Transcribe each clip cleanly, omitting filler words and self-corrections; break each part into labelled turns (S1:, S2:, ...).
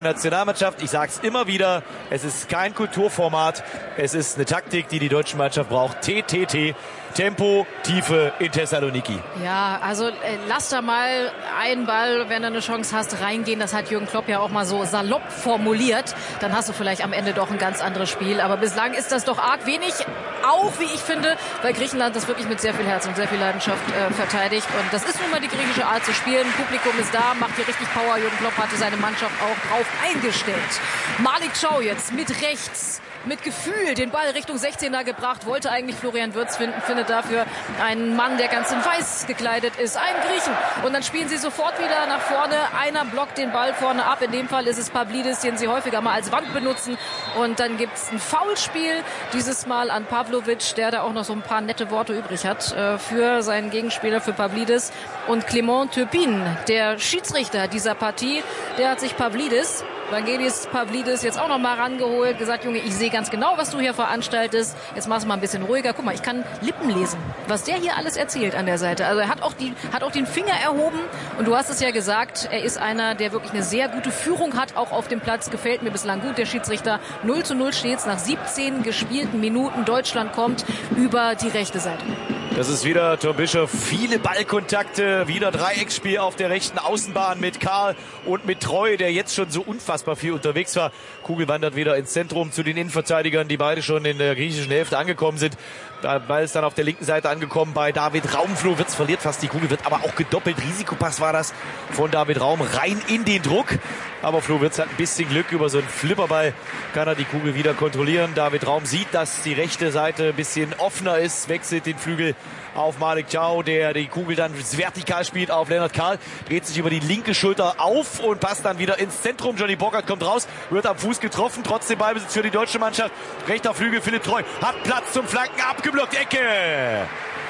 S1: Nationalmannschaft, ich sage es immer wieder, es ist kein Kulturformat, es ist eine Taktik, die die deutsche Mannschaft braucht. TTT, Tempo, Tiefe in Thessaloniki.
S2: Ja, also lass da mal einen Ball, wenn du eine Chance hast, reingehen. Das hat Jürgen Klopp ja auch mal so salopp formuliert. Dann hast du vielleicht am Ende doch ein ganz anderes Spiel. Aber bislang ist das doch arg wenig, auch wie ich finde, weil Griechenland das wirklich mit sehr viel Herz und sehr viel Leidenschaft verteidigt. Und das ist nun mal die griechische Art zu spielen. Publikum ist da, macht hier richtig Power. Jürgen Klopp hatte seine Mannschaft auch drauf eingestellt. Malik Thiaw jetzt mit rechts, mit Gefühl den Ball Richtung 16er gebracht, wollte eigentlich Florian Wirtz finden, findet dafür einen Mann, der ganz in weiß gekleidet ist, einen Griechen. Und dann spielen sie sofort wieder nach vorne. Einer blockt den Ball vorne ab. In dem Fall ist es Pavlidis, den sie häufiger mal als Wand benutzen. Und dann gibt es ein Foulspiel, dieses Mal an Pavlovic, der da auch noch so ein paar nette Worte übrig hat für seinen Gegenspieler, für Pavlidis. Und Clément Turpin, der Schiedsrichter dieser Partie, der hat sich Vangelis Pavlidis jetzt auch noch mal rangeholt, gesagt, Junge, ich sehe ganz genau, was du hier veranstaltest. Jetzt machst du mal ein bisschen ruhiger. Guck mal, ich kann Lippen lesen, was der hier alles erzählt an der Seite. Also er hat auch den Finger erhoben und du hast es ja gesagt, er ist einer, der wirklich eine sehr gute Führung hat, auch auf dem Platz. Gefällt mir bislang gut, der Schiedsrichter. 0:0 steht's nach 17 gespielten Minuten. Deutschland kommt über die rechte Seite.
S1: Das ist wieder Tom Bischof. Viele Ballkontakte, wieder Dreiecksspiel auf der rechten Außenbahn mit Karl und mit Treu, der jetzt schon so unfassbar viel unterwegs war. Kugel wandert wieder ins Zentrum zu den Innenverteidigern, die beide schon in der griechischen Hälfte angekommen sind. Der Ball ist dann auf der linken Seite angekommen bei David Raum. Flo Wirtz verliert fast die Kugel, wird aber auch gedoppelt. Risikopass war das von David Raum rein in den Druck. Aber Flo Wirtz hat ein bisschen Glück. Über so einen Flipperball kann er die Kugel wieder kontrollieren. David Raum sieht, dass die rechte Seite ein bisschen offener ist, wechselt den Flügel auf Malik Thiaw, der die Kugel dann vertikal spielt auf Lennart Karl, dreht sich über die linke Schulter auf und passt dann wieder ins Zentrum. Johnny Burkhardt kommt raus, wird am Fuß getroffen, trotzdem Ballbesitz für die deutsche Mannschaft. Rechter Flügel, Philipp Treu hat Platz zum Flanken, abgeblockt, Ecke.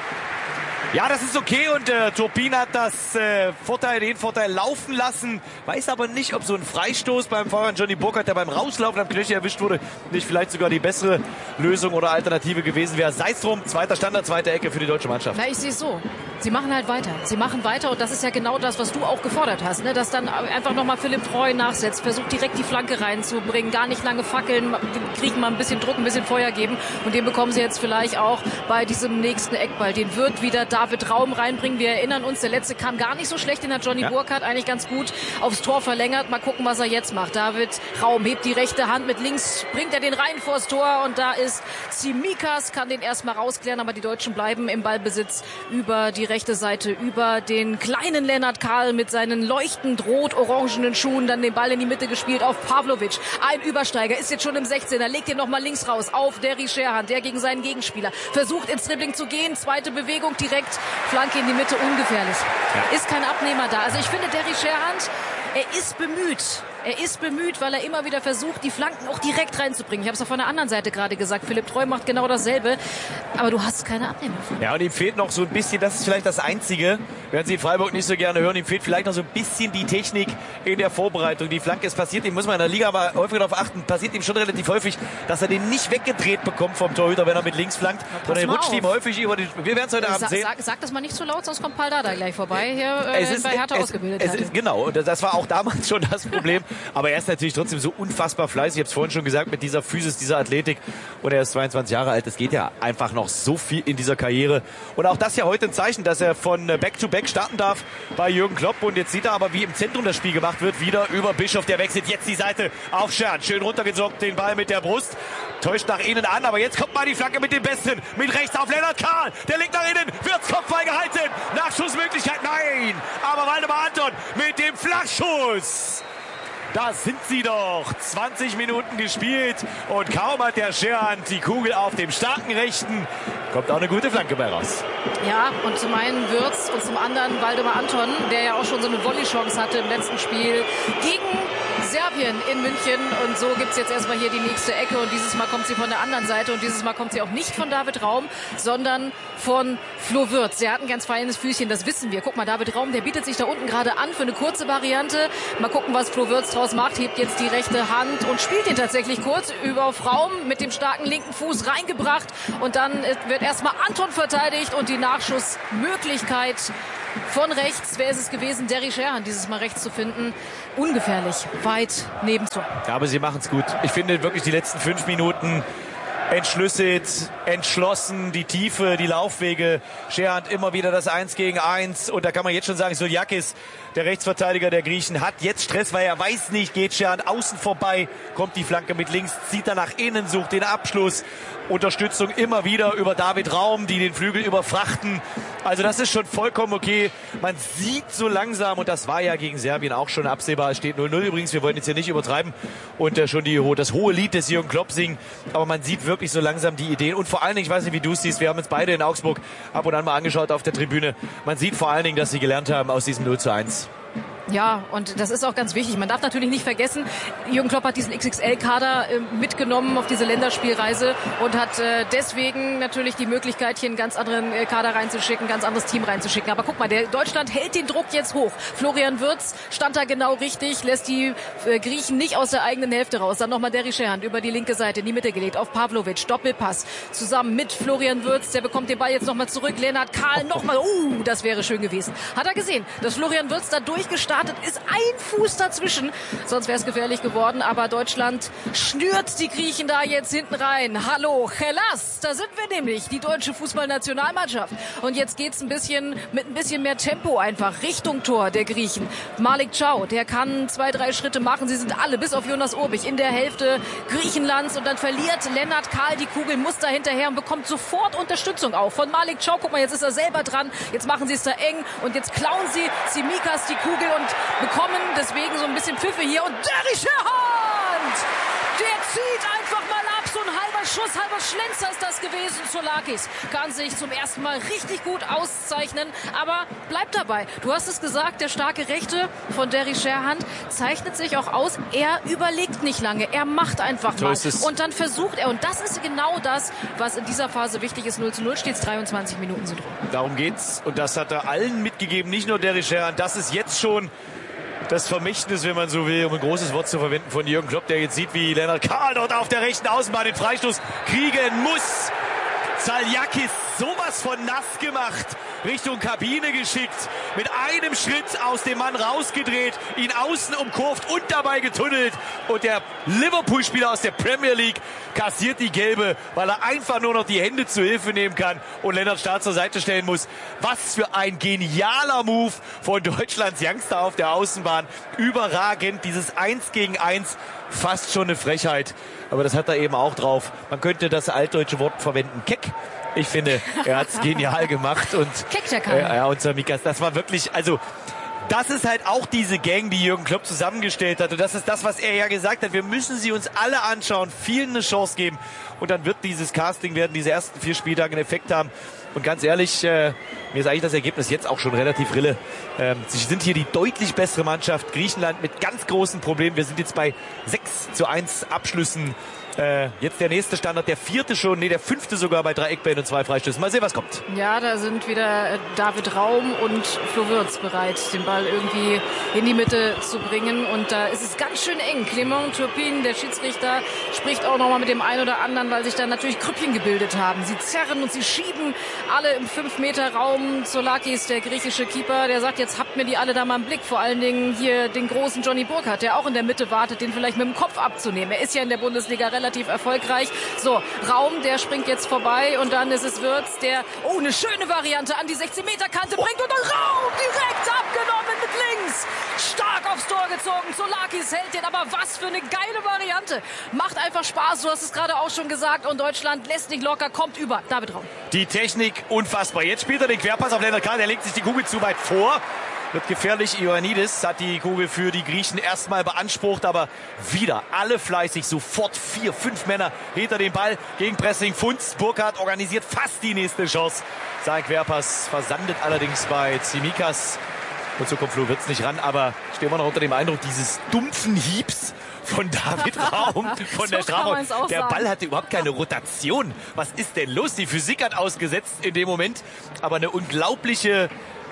S1: Ja, das ist okay und Turpin hat den Vorteil laufen lassen. Weiß aber nicht, ob so ein Freistoß beim Feuer Johnny Burkhardt, der beim Rauslaufen am Knöchel erwischt wurde, nicht vielleicht sogar die bessere Lösung oder Alternative gewesen wäre. Sei es drum, zweiter Standard, zweite Ecke für die deutsche Mannschaft.
S2: Na, ich sehe es so. Sie machen halt weiter. Sie machen weiter und das ist ja genau das, was du auch gefordert hast. Ne? Dass dann einfach nochmal Philipp Treu nachsetzt, versucht direkt die Flanke reinzubringen, gar nicht lange fackeln, kriegen mal ein bisschen Druck, ein bisschen Feuer geben und den bekommen sie jetzt vielleicht auch bei diesem nächsten Eckball. Den wird wieder David Raum reinbringen. Wir erinnern uns, der letzte kam gar nicht so schlecht, den hat Johnny Burkhardt eigentlich ganz gut aufs Tor verlängert. Mal gucken, was er jetzt macht. David Raum hebt die rechte Hand mit links, bringt er den rein vors Tor und da ist Tsimikas, kann den erstmal rausklären, aber die Deutschen bleiben im Ballbesitz über die rechte Seite, über den kleinen Lennart Karl mit seinen leuchtend rot-orangenen Schuhen, dann den Ball in die Mitte gespielt auf Pavlovic. Ein Übersteiger, ist jetzt schon im 16er, legt den nochmal links raus auf Derry Sherhan, der gegen seinen Gegenspieler versucht ins Dribbling zu gehen, zweite Bewegung direkt, Flanke in die Mitte, ungefährlich. Ja. Ist kein Abnehmer da. Also ich finde, Derry Sherhan, er ist bemüht. Er ist bemüht, weil er immer wieder versucht, die Flanken auch direkt reinzubringen. Ich habe es auch von der anderen Seite gerade gesagt. Philipp Treu macht genau dasselbe. Aber du hast keine Abnehmer.
S1: Ja, und ihm fehlt noch so ein bisschen, das ist vielleicht das Einzige, werden Sie in Freiburg nicht so gerne hören, ihm fehlt vielleicht noch so ein bisschen die Technik in der Vorbereitung. Die Flanke, es passiert ihm, muss man in der Liga aber häufig darauf achten, passiert ihm schon relativ häufig, dass er den nicht weggedreht bekommt vom Torhüter, wenn er mit links flankt, sondern er rutscht ihm häufig über den... Wir werden es heute Abend sehen.
S2: Sag das mal nicht so laut, sonst kommt Paldada gleich vorbei, hier bei Hertha ausgebildet.
S1: Genau, und das war auch damals schon das Problem. Aber er ist natürlich trotzdem so unfassbar fleißig. Ich habe es vorhin schon gesagt, mit dieser Physis, dieser Athletik. Und er ist 22 Jahre alt. Es geht ja einfach noch so viel in dieser Karriere. Und auch das ja heute ein Zeichen, dass er von Back-to-Back starten darf bei Jürgen Klopp. Und jetzt sieht er aber, wie im Zentrum das Spiel gemacht wird. Wieder über Bischof. Der wechselt jetzt die Seite auf Scherz. Schön runtergesorgt, den Ball mit der Brust. Täuscht nach innen an. Aber jetzt kommt mal die Flanke mit dem Besten. Mit rechts auf Lennart Karl. Der legt nach innen. Wird's Kopfball gehalten. Nachschussmöglichkeit. Nein. Aber Waldemar Anton mit dem Flachschuss. Da sind sie doch. 20 Minuten gespielt und kaum hat der Scherhan die Kugel auf dem starken Rechten. Kommt auch eine gute Flanke bei raus.
S2: Ja, und zum einen Wirtz und zum anderen Waldemar Anton, der ja auch schon so eine Volley-Chance hatte im letzten Spiel gegen Serbien in München. Und so gibt's jetzt erstmal hier die nächste Ecke und dieses Mal kommt sie von der anderen Seite und dieses Mal kommt sie auch nicht von David Raum, sondern von Flo Wirtz. Der hat ein ganz feines Füßchen, das wissen wir. Guck mal, David Raum, der bietet sich da unten gerade an für eine kurze Variante. Mal gucken, was Flo Wirtz draus macht. Hebt jetzt die rechte Hand und spielt ihn tatsächlich kurz über Raum mit dem starken linken Fuß reingebracht. Und dann wird erstmal Anton verteidigt und die Nachschussmöglichkeit von rechts. Wer ist es gewesen? Derry Sherhan, dieses Mal rechts zu finden. Ungefährlich, weit neben Tor.
S1: Ja, aber sie machen es gut. Ich finde wirklich die letzten 5 Minuten entschlüsselt, entschlossen, die Tiefe, die Laufwege. Sherhan immer wieder das 1 gegen 1. Und da kann man jetzt schon sagen, Soliakis, der Rechtsverteidiger der Griechen, hat jetzt Stress, weil er weiß nicht, geht Sherhan außen vorbei, kommt die Flanke mit links, zieht er nach innen, sucht den Abschluss. Unterstützung immer wieder über David Raum, die den Flügel überfrachten. Also das ist schon vollkommen okay. Man sieht so langsam, und das war ja gegen Serbien auch schon absehbar, es steht 0-0 übrigens, wir wollen jetzt hier nicht übertreiben und schon das hohe Lied des Jürgen Klopp singen, aber man sieht wirklich so langsam die Ideen und vor allen Dingen, ich weiß nicht, wie du es siehst, wir haben uns beide in Augsburg ab und an mal angeschaut auf der Tribüne, man sieht vor allen Dingen, dass sie gelernt haben aus diesem 0-1.
S2: Ja, und das ist auch ganz wichtig. Man darf natürlich nicht vergessen, Jürgen Klopp hat diesen XXL-Kader mitgenommen auf diese Länderspielreise und hat deswegen natürlich die Möglichkeit, hier einen ganz anderen Kader reinzuschicken, ein ganz anderes Team reinzuschicken. Aber guck mal, Deutschland hält den Druck jetzt hoch. Florian Wirtz stand da genau richtig, lässt die Griechen nicht aus der eigenen Hälfte raus. Dann nochmal Derry Sherhan über die linke Seite in die Mitte gelegt, auf Pavlovic, Doppelpass, zusammen mit Florian Wirtz, der bekommt den Ball jetzt nochmal zurück, Lennart Kahl nochmal, das wäre schön gewesen. Hat er gesehen, dass Florian Wirtz da durchgestartet ist, ein Fuß dazwischen, sonst wäre es gefährlich geworden, aber Deutschland schnürt die Griechen da jetzt hinten rein. Hallo, Hellas, da sind wir nämlich, die deutsche Fußballnationalmannschaft. Und jetzt geht's mit ein bisschen mehr Tempo einfach Richtung Tor der Griechen. Malik Chow, der kann 2-3 Schritte machen, sie sind alle, bis auf Jonas Urbich, in der Hälfte Griechenlands und dann verliert Lennart Kahl die Kugel, muss da hinterher und bekommt sofort Unterstützung auch von Malik Chow. Guck mal, jetzt ist er selber dran, jetzt machen sie es da eng und jetzt klauen sie Tsimikas die Kugel und bekommen deswegen so ein bisschen Pfiffe hier. Und Derry Sherhan, der zieht einfach mal ab. So ein halber Schuss, halber Schlenzer ist das gewesen. Solakis kann sich zum ersten Mal richtig gut auszeichnen, aber bleibt dabei. Du hast es gesagt, der starke Rechte von Derry Sherhan zeichnet sich auch aus. Er überlegt nicht lange, er macht einfach mal. Und dann versucht er, und das ist genau das, was in dieser Phase wichtig ist. 0-0 steht es, 23 Minuten sind rum.
S1: Darum geht's und das hat er allen mitgegeben, nicht nur Derry Sherhan. Das ist jetzt schon das Vermächtnis, wenn man so will, um ein großes Wort zu verwenden, von Jürgen Klopp, der jetzt sieht, wie Lennart Kahl dort auf der rechten Außenbahn den Freistoß kriegen muss. Zaliakis sowas von nass gemacht, Richtung Kabine geschickt, mit einem Schritt aus dem Mann rausgedreht, ihn außen umkurvt und dabei getunnelt. Und der Liverpool-Spieler aus der Premier League kassiert die gelbe, weil er einfach nur noch die Hände zu Hilfe nehmen kann und Lennart Starr zur Seite stellen muss. Was für ein genialer Move von Deutschlands Youngster auf der Außenbahn. Überragend, dieses 1 gegen 1, fast schon eine Frechheit. Aber das hat er eben auch drauf. Man könnte das altdeutsche Wort verwenden, keck. Ich finde, er hat es genial gemacht. Und
S2: keck, der kann.
S1: Ja, und Tsimikas, das war wirklich, also das ist halt auch diese Gang, die Jürgen Klopp zusammengestellt hat. Und das ist das, was er ja gesagt hat. Wir müssen sie uns alle anschauen, vielen eine Chance geben. Und dann wird dieses Casting, werden diese ersten 4 Spieltage einen Effekt haben. Und ganz ehrlich, mir ist eigentlich das Ergebnis jetzt auch schon relativ rille. Sie sind hier die deutlich bessere Mannschaft. Griechenland mit ganz großen Problemen. Wir sind jetzt bei 6:1 Abschlüssen. Jetzt der nächste Standard, der 4. schon, der 5. sogar bei 3 Eckbällen und 2 Freistößen. Mal sehen, was kommt.
S2: Ja, da sind wieder David Raum und Flo Wirtz bereit, den Ball irgendwie in die Mitte zu bringen. Und da ist es ganz schön eng. Clément Turpin, der Schiedsrichter, spricht auch nochmal mit dem einen oder anderen, weil sich da natürlich Grüppchen gebildet haben. Sie zerren und sie schieben alle im 5-Meter-Raum. Solakis, der griechische Keeper, der sagt, jetzt habt mir die alle da mal im Blick. Vor allen Dingen hier den großen Johnny Burkhardt, der auch in der Mitte wartet, den vielleicht mit dem Kopf abzunehmen. Er ist ja in der Bundesliga relativ erfolgreich. So, Raum, der springt jetzt vorbei und dann ist es Wirtz, der, eine schöne Variante an die 16-Meter-Kante bringt und dann Raum direkt abgenommen mit links. Stark aufs Tor gezogen. Solakis hält den, aber was für eine geile Variante. Macht einfach Spaß, du hast es gerade auch schon gesagt und Deutschland lässt nicht locker, kommt über. David Raum.
S1: Die Technik unfassbar. Jetzt spielt er den Querpass auf Lennart Kahl, der legt sich die Kugel zu weit vor. Wird gefährlich. Ioannidis hat die Kugel für die Griechen erstmal beansprucht, aber wieder alle fleißig. Sofort 4, 5 Männer hinter dem Ball. Gegenpressing Funz. Burkhardt organisiert fast die nächste Chance. Sein Querpass versandet allerdings bei Tsimikas. Und so kommt Flo Wirtz nicht ran, aber ich stehe immer noch unter dem Eindruck dieses dumpfen Hiebs von David Raum, von der Strafraum. Der Ball hatte überhaupt keine Rotation. Was ist denn los? Die Physik hat ausgesetzt in dem Moment, aber eine unglaubliche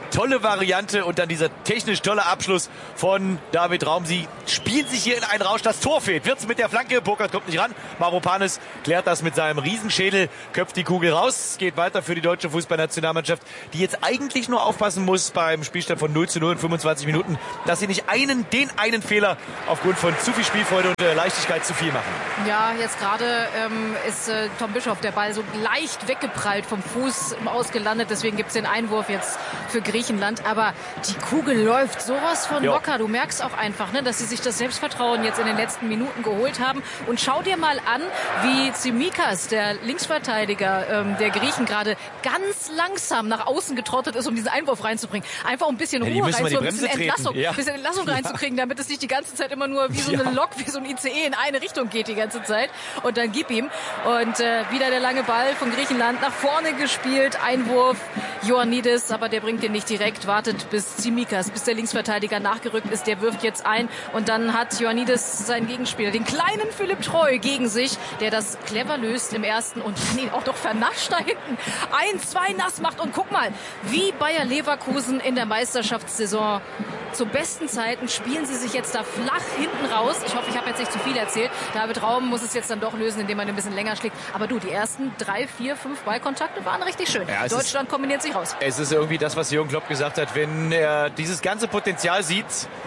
S1: tolle Variante und dann dieser technisch tolle Abschluss von David Raum. Sie spielen sich hier in einen Rausch. Das Tor fehlt. Wirtz mit der Flanke. Burkhardt kommt nicht ran. Mavropanis klärt das mit seinem Riesenschädel, köpft die Kugel raus. Geht weiter für die deutsche Fußballnationalmannschaft, die jetzt eigentlich nur aufpassen muss beim Spielstand von 0:0 in 25 Minuten, dass sie nicht den einen Fehler aufgrund von zu viel Spielfreude und Leichtigkeit zu viel machen.
S2: Ja, jetzt gerade ist Tom Bischoff der Ball so leicht weggeprallt vom Fuß ausgelandet. Deswegen gibt es den Einwurf jetzt für Griechenland. Aber die Kugel läuft sowas von locker. Du merkst auch einfach, ne, dass sie sich das Selbstvertrauen jetzt in den letzten Minuten geholt haben. Und schau dir mal an, wie Tsimikas, der Linksverteidiger der Griechen, gerade ganz langsam nach außen getrottet ist, um diesen Einwurf reinzubringen. Einfach um ein bisschen Ruhe rein, so ein bisschen Entlassung reinzukriegen, damit es nicht die ganze Zeit immer nur wie so eine Lok, wie so ein ICE in eine Richtung geht die ganze Zeit. Und dann gib ihm. Und wieder der lange Ball von Griechenland nach vorne gespielt. Einwurf Ioannidis, aber der bringt den nicht direkt. Wartet bis Tsimikas, bis der Linksverteidiger nachgerückt ist. Der wirft jetzt ein. Und dann hat Ioannidis seinen Gegenspieler, den kleinen Philipp Treu, gegen sich, der das clever löst im ersten und dann ihn auch doch vernascht da hinten. 1-2 nass macht. Und guck mal, wie Bayer Leverkusen in der Meisterschaftssaison zu besten Zeiten spielen sie sich jetzt da flach hinten raus. Ich hoffe, ich habe jetzt nicht zu viel erzählt. David Raum muss es jetzt dann doch lösen, indem er ein bisschen länger schlägt. Aber du, die ersten 3, 4, 5 Ballkontakte waren richtig schön. Ja, Deutschland kombiniert sich raus.
S1: Es ist irgendwie das, was Jürgen Klopp gesagt hat. Wenn er dieses ganze Potenzial sieht,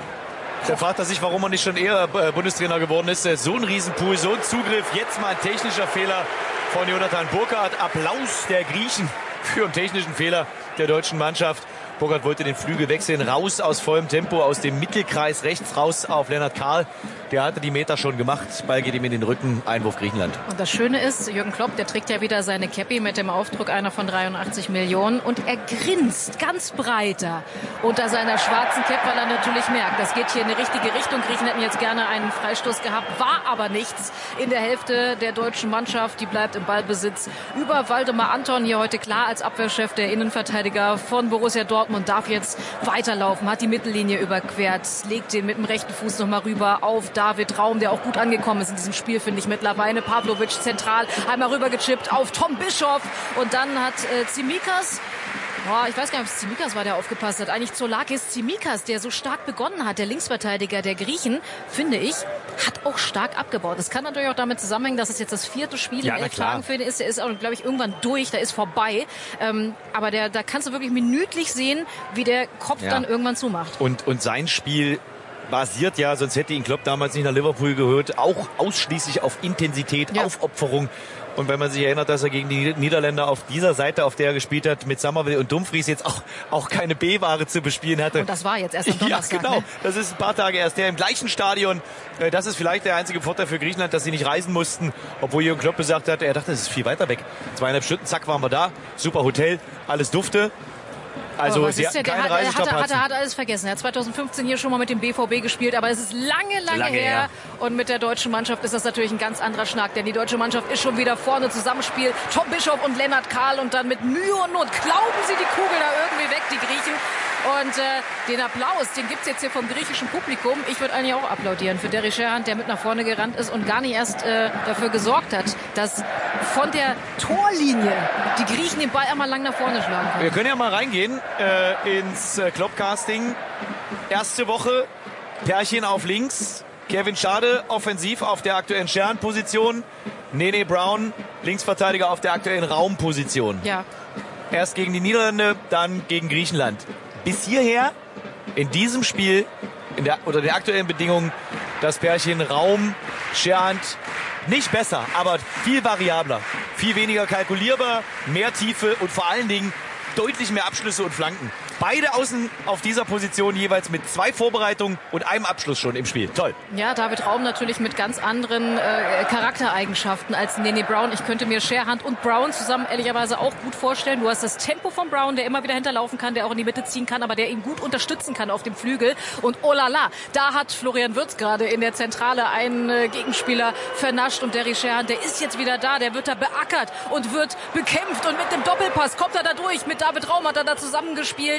S1: dann fragt er sich, warum er nicht schon eher Bundestrainer geworden ist. So ein Riesenpool, so ein Zugriff. Jetzt mal ein technischer Fehler von Jonathan Burkhardt. Applaus der Griechen für einen technischen Fehler der deutschen Mannschaft. Burkhardt wollte den Flügel wechseln, raus aus vollem Tempo, aus dem Mittelkreis rechts raus auf Lennart Kahl. Der hatte die Meter schon gemacht. Ball geht ihm in den Rücken. Einwurf Griechenland.
S2: Und das Schöne ist, Jürgen Klopp, der trägt ja wieder seine Käppi mit dem Aufdruck einer von 83 Millionen. Und er grinst ganz breiter unter seiner schwarzen Käppi, weil er natürlich merkt, das geht hier in die richtige Richtung. Griechen hätten jetzt gerne einen Freistoß gehabt, war aber nichts in der Hälfte der deutschen Mannschaft. Die bleibt im Ballbesitz über Waldemar Anton, hier heute klar als Abwehrchef, der Innenverteidiger von Borussia Dortmund, darf jetzt weiterlaufen, hat die Mittellinie überquert, legt den mit dem rechten Fuß nochmal rüber auf David Raum, der auch gut angekommen ist in diesem Spiel, finde ich mittlerweile. Pavlovic zentral, einmal rübergechippt auf Tom Bischoff und dann hat Tsimikas, ich weiß gar nicht, ob es Tsimikas war, der aufgepasst hat. Eigentlich Zoulakis. Tsimikas, der so stark begonnen hat, der Linksverteidiger der Griechen, finde ich, hat auch stark abgebaut. Das kann natürlich auch damit zusammenhängen, dass es jetzt das 4. Spiel in 11 Tagen für ihn ist. Der ist auch, glaube ich, irgendwann durch, der ist vorbei. Aber da kannst du wirklich minütlich sehen, wie der Kopf dann irgendwann zumacht.
S1: Und sein Spiel basiert ja, sonst hätte ihn Klopp damals nicht nach Liverpool gehört, auch ausschließlich auf Intensität, Aufopferung. Und wenn man sich erinnert, dass er gegen die Niederländer auf dieser Seite, auf der er gespielt hat, mit Summerville und Dumfries jetzt auch keine B-Ware zu bespielen hatte.
S2: Und das war jetzt erst am Donnerstag.
S1: Ja, genau.
S2: Ne?
S1: Das ist ein paar Tage erst. Der im gleichen Stadion. Das ist vielleicht der einzige Vorteil für Griechenland, dass sie nicht reisen mussten. Obwohl Jürgen Klopp gesagt hat, er dachte, das ist viel weiter weg. 2,5 Stunden, zack, waren wir da. Super Hotel, alles dufte. Also
S2: der hat alles vergessen. Er hat 2015 hier schon mal mit dem BVB gespielt, aber es ist lange her. Und mit der deutschen Mannschaft ist das natürlich ein ganz anderer Schnack, denn die deutsche Mannschaft ist schon wieder vorne, Zusammenspiel. Tom Bischoff und Lennart Kahl und dann mit Mühe und Not klauben sie die Kugel da irgendwie weg, die Griechen. Und den Applaus, den gibt's jetzt hier vom griechischen Publikum. Ich würde eigentlich auch applaudieren für Derry Sherhand, der mit nach vorne gerannt ist und gar nicht erst dafür gesorgt hat, dass von der Torlinie die Griechen den Ball einmal lang nach vorne schlagen können.
S1: Wir können ja mal reingehen ins Kloppcasting. Erste Woche, Pärchen auf links. Kevin Schade offensiv auf der aktuellen Sherhand-Position. Nene Brown, Linksverteidiger auf der aktuellen Raumposition.
S2: Ja.
S1: Erst gegen die Niederlande, dann gegen Griechenland. Bis hierher in diesem Spiel unter den aktuellen Bedingungen das Pärchen Raum, Sherhand nicht besser, aber viel variabler, viel weniger kalkulierbar, mehr Tiefe und vor allen Dingen deutlich mehr Abschlüsse und Flanken. Beide außen auf dieser Position jeweils mit 2 Vorbereitungen und einem Abschluss schon im Spiel. Toll.
S2: Ja, David Raum natürlich mit ganz anderen Charaktereigenschaften als Nene Brown. Ich könnte mir Sherhand und Brown zusammen ehrlicherweise auch gut vorstellen. Du hast das Tempo von Brown, der immer wieder hinterlaufen kann, der auch in die Mitte ziehen kann, aber der ihn gut unterstützen kann auf dem Flügel. Und oh la la, da hat Florian Wirtz gerade in der Zentrale einen Gegenspieler vernascht und Derry Sherhand, der ist jetzt wieder da, der wird da beackert und wird bekämpft und mit dem Doppelpass kommt er da durch. Mit David Raum hat er da zusammengespielt.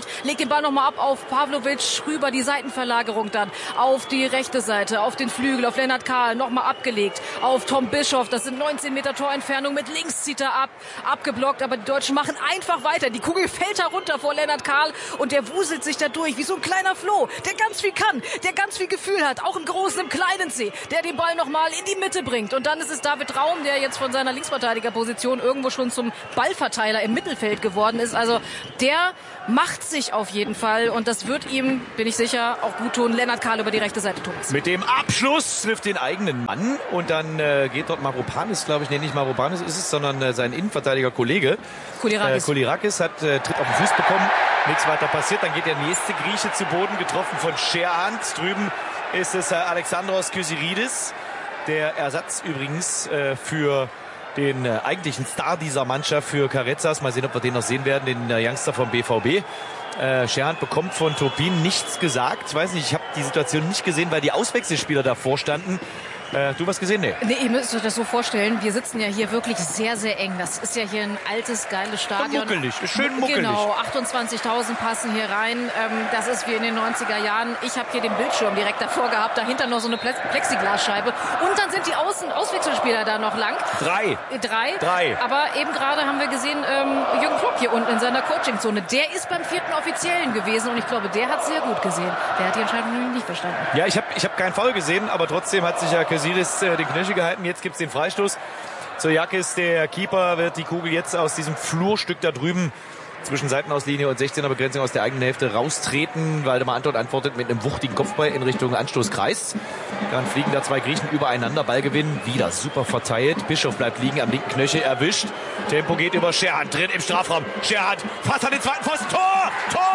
S2: Mittelfeld, legt den Ball nochmal ab auf Pavlovic, rüber die Seitenverlagerung dann auf die rechte Seite, auf den Flügel, auf Lennart Kahl, nochmal abgelegt, auf Tom Bischoff, das sind 19 Meter Torentfernung, mit links zieht er ab, abgeblockt, aber die Deutschen machen einfach weiter, die Kugel fällt da runter vor Lennart Kahl und der wuselt sich da durch, wie so ein kleiner Floh, der ganz viel kann, der ganz viel Gefühl hat, auch im großen, im kleinen C, der den Ball nochmal in die Mitte bringt und dann ist es David Raum, der jetzt von seiner Linksverteidigerposition irgendwo schon zum Ballverteiler im Mittelfeld geworden ist, also der macht sich auf jeden Fall und das wird ihm, bin ich sicher, auch gut tun, Lennart Kahl über die rechte Seite, Thomas.
S1: Mit dem Abschluss trifft den eigenen Mann und dann geht dort Mavropanis, glaube ich, nee, nicht Mavropanis ist es, sondern sein Innenverteidiger-Kollege. Kolirakis hat Tritt auf den Fuß bekommen, nichts weiter passiert, dann geht der nächste Grieche zu Boden, getroffen von Scherhand. Drüben ist es Alexandros Kyriakides, der Ersatz übrigens für den eigentlichen Star dieser Mannschaft, für Carezas. Mal sehen, ob wir den noch sehen werden, den Youngster vom BVB. Scherhand bekommt von Turpin nichts gesagt. Ich weiß nicht, ich habe die Situation nicht gesehen, weil die Auswechselspieler davor standen. Du was gesehen? Nee.
S2: Nee, ihr müsst euch das so vorstellen, wir sitzen ja hier wirklich sehr, sehr eng. Das ist ja hier ein altes, geiles Stadion.
S1: Muckelig, schön muckelig.
S2: Genau, 28.000 passen hier rein. Das ist wie in den 90er Jahren. Ich habe hier den Bildschirm direkt davor gehabt, dahinter noch so eine Plexiglasscheibe. Und dann sind die Auswechselspieler da noch lang.
S1: Drei.
S2: Aber eben gerade haben wir gesehen, Jürgen Klopp hier unten in seiner Coachingzone. Der ist beim 4. Offiziellen gewesen und ich glaube, der hat sehr gut gesehen. Der hat die Entscheidung nämlich nicht verstanden.
S1: Ja, ich hab keinen Foul gesehen, aber trotzdem hat sich ja Kyriakides den Knöchel gehalten. Jetzt gibt's den Freistoß. Zoyakis, der Keeper, wird die Kugel jetzt aus diesem Flurstück da drüben zwischen Seitenauslinie und 16er Begrenzung aus der eigenen Hälfte raustreten. Waldemar Anton antwortet mit einem wuchtigen Kopfball in Richtung Anstoßkreis. Dann fliegen da zwei Griechen übereinander. Ballgewinn wieder super verteilt. Bischof bleibt liegen, am linken Knöchel erwischt. Tempo geht über Scherhand, drin im Strafraum. Scherhand fast an den zweiten Pfosten. Tor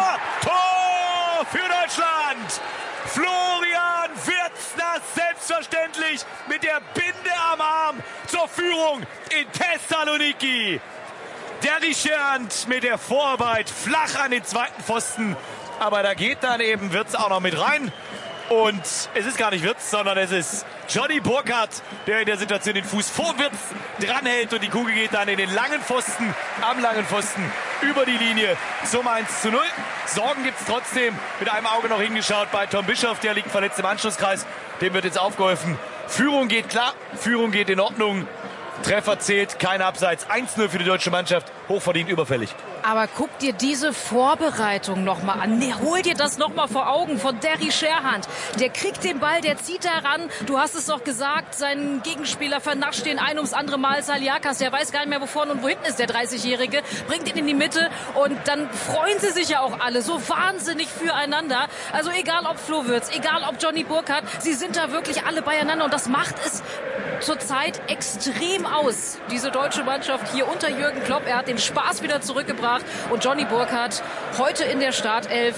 S1: für Deutschland. Florian Wirtz, selbstverständlich mit der Binde am Arm zur Führung in Thessaloniki. Derry Scherhand mit der Vorarbeit flach an den zweiten Pfosten. Aber da geht dann eben Wirtz auch noch mit rein. Und es ist gar nicht Wirtz, sondern es ist Johnny Burkhardt, der in der Situation den Fuß vor Wirtz dranhält. Und die Kugel geht dann in den langen Pfosten, am langen Pfosten, über die Linie zum 1:0. Sorgen gibt es trotzdem. Mit einem Auge noch hingeschaut bei Tom Bischoff, der liegt verletzt im Anschlusskreis. Dem wird jetzt aufgeholfen. Führung geht klar, Führung geht in Ordnung. Treffer zählt, kein Abseits. 1:0 für die deutsche Mannschaft, hochverdient, überfällig.
S2: Aber guck dir diese Vorbereitung nochmal an. Hol dir das nochmal vor Augen von Derry Scherhand. Der kriegt den Ball, der zieht da ran. Du hast es doch gesagt, sein Gegenspieler vernascht den ein ums andere Mal. Saliakas, der weiß gar nicht mehr, wo vorne und wo hinten ist der 30-Jährige. Bringt ihn in die Mitte und dann freuen sie sich ja auch alle so wahnsinnig füreinander. Also egal ob Flo Wirtz, egal ob Johnny Burkhardt, sie sind da wirklich alle beieinander und das macht es zurzeit extrem aus. Diese deutsche Mannschaft hier unter Jürgen Klopp. Er hat den Spaß wieder zurückgebracht. Und Johnny Burkhardt heute in der Startelf.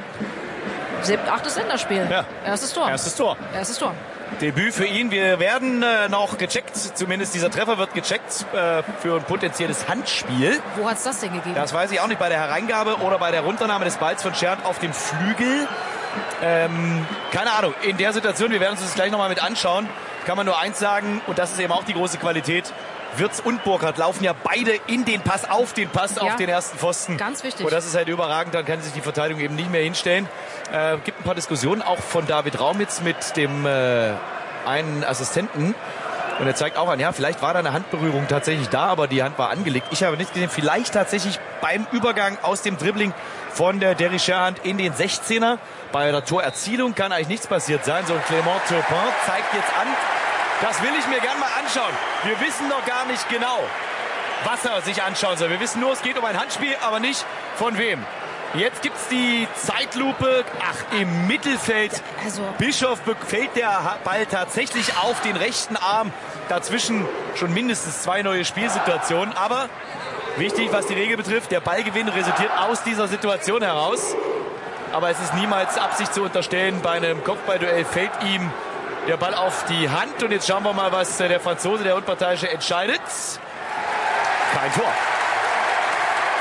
S2: 8. Länderspiel.
S1: Ja.
S2: Erstes Tor.
S1: Debüt für ihn. Wir werden noch gecheckt. Zumindest dieser Treffer wird gecheckt für ein potenzielles Handspiel.
S2: Wo hat es das denn gegeben?
S1: Das weiß ich auch nicht. Bei der Hereingabe oder bei der Runternahme des Balls von Scherhand auf dem Flügel. Keine Ahnung. In der Situation, wir werden uns das gleich nochmal mit anschauen, kann man nur eins sagen. Und das ist eben auch die große Qualität. Wirtz und Burkhardt laufen ja beide in den Pass, auf den ersten Pfosten.
S2: Ganz wichtig.
S1: Und das ist halt überragend, dann kann sich die Verteidigung eben nicht mehr hinstellen. Gibt ein paar Diskussionen, auch von David Raum jetzt mit dem einen Assistenten. Und er zeigt auch an, ja, vielleicht war da eine Handberührung tatsächlich da, aber die Hand war angelegt. Ich habe nicht gesehen, vielleicht tatsächlich beim Übergang aus dem Dribbling von der Derry Scherhand in den 16er. Bei der Torerzielung kann eigentlich nichts passiert sein. So ein Clément Turpin zeigt jetzt an, das will ich mir gern mal anschauen. Wir wissen noch gar nicht genau, was er sich anschauen soll. Wir wissen nur, es geht um ein Handspiel, aber nicht von wem. Jetzt gibt's die Zeitlupe. Ach, im Mittelfeld.
S2: Also
S1: Bischof fällt der Ball tatsächlich auf den rechten Arm. Dazwischen schon mindestens 2 neue Spielsituationen. Aber wichtig, was die Regel betrifft, der Ballgewinn resultiert aus dieser Situation heraus. Aber es ist niemals Absicht zu unterstellen. Bei einem Kopfballduell fällt ihm der Ball auf die Hand. Und jetzt schauen wir mal, was der Franzose, der Unparteiische, entscheidet. Kein Tor.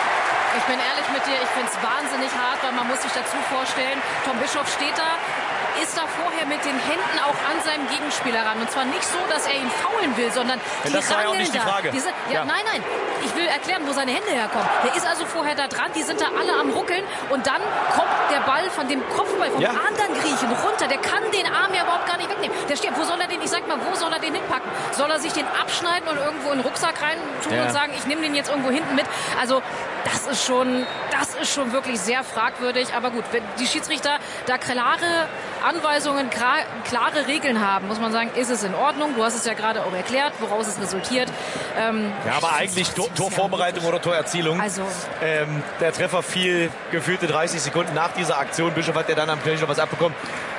S2: Ich bin ehrlich mit dir, ich finde es wahnsinnig hart, weil man muss sich dazu vorstellen, Tom Bischoff steht da, ist da vorher mit den Händen auch an seinem Gegenspieler ran. Und zwar nicht so, dass er ihn faulen will, sondern die
S1: das war ja auch
S2: rangeln
S1: nicht die
S2: da.
S1: Frage.
S2: Nein. Ich will erklären, wo seine Hände herkommen. Der ist also vorher da dran, die sind da alle am Ruckeln und dann kommt der Ball von dem Kopfball vom anderen Griechen runter. Der kann den Arm ja überhaupt gar nicht wegnehmen. Der steht, wo soll er den, ich sag mal, wo soll er den hinpacken? Soll er sich den abschneiden und irgendwo in den Rucksack rein tun und sagen, ich nehme den jetzt irgendwo hinten mit? Also das ist schon wirklich sehr fragwürdig. Aber gut, wenn die Schiedsrichter da klare Anweisungen, klare Regeln haben, muss man sagen, ist es in Ordnung. Du hast es ja gerade auch erklärt, woraus es resultiert.
S1: Aber eigentlich Torvorbereitung oder Torerzielung.
S2: Also
S1: der Treffer fiel gefühlte 30 Sekunden nach dieser Aktion. Bischof hat ja dann am Knöchel noch was abbekommen.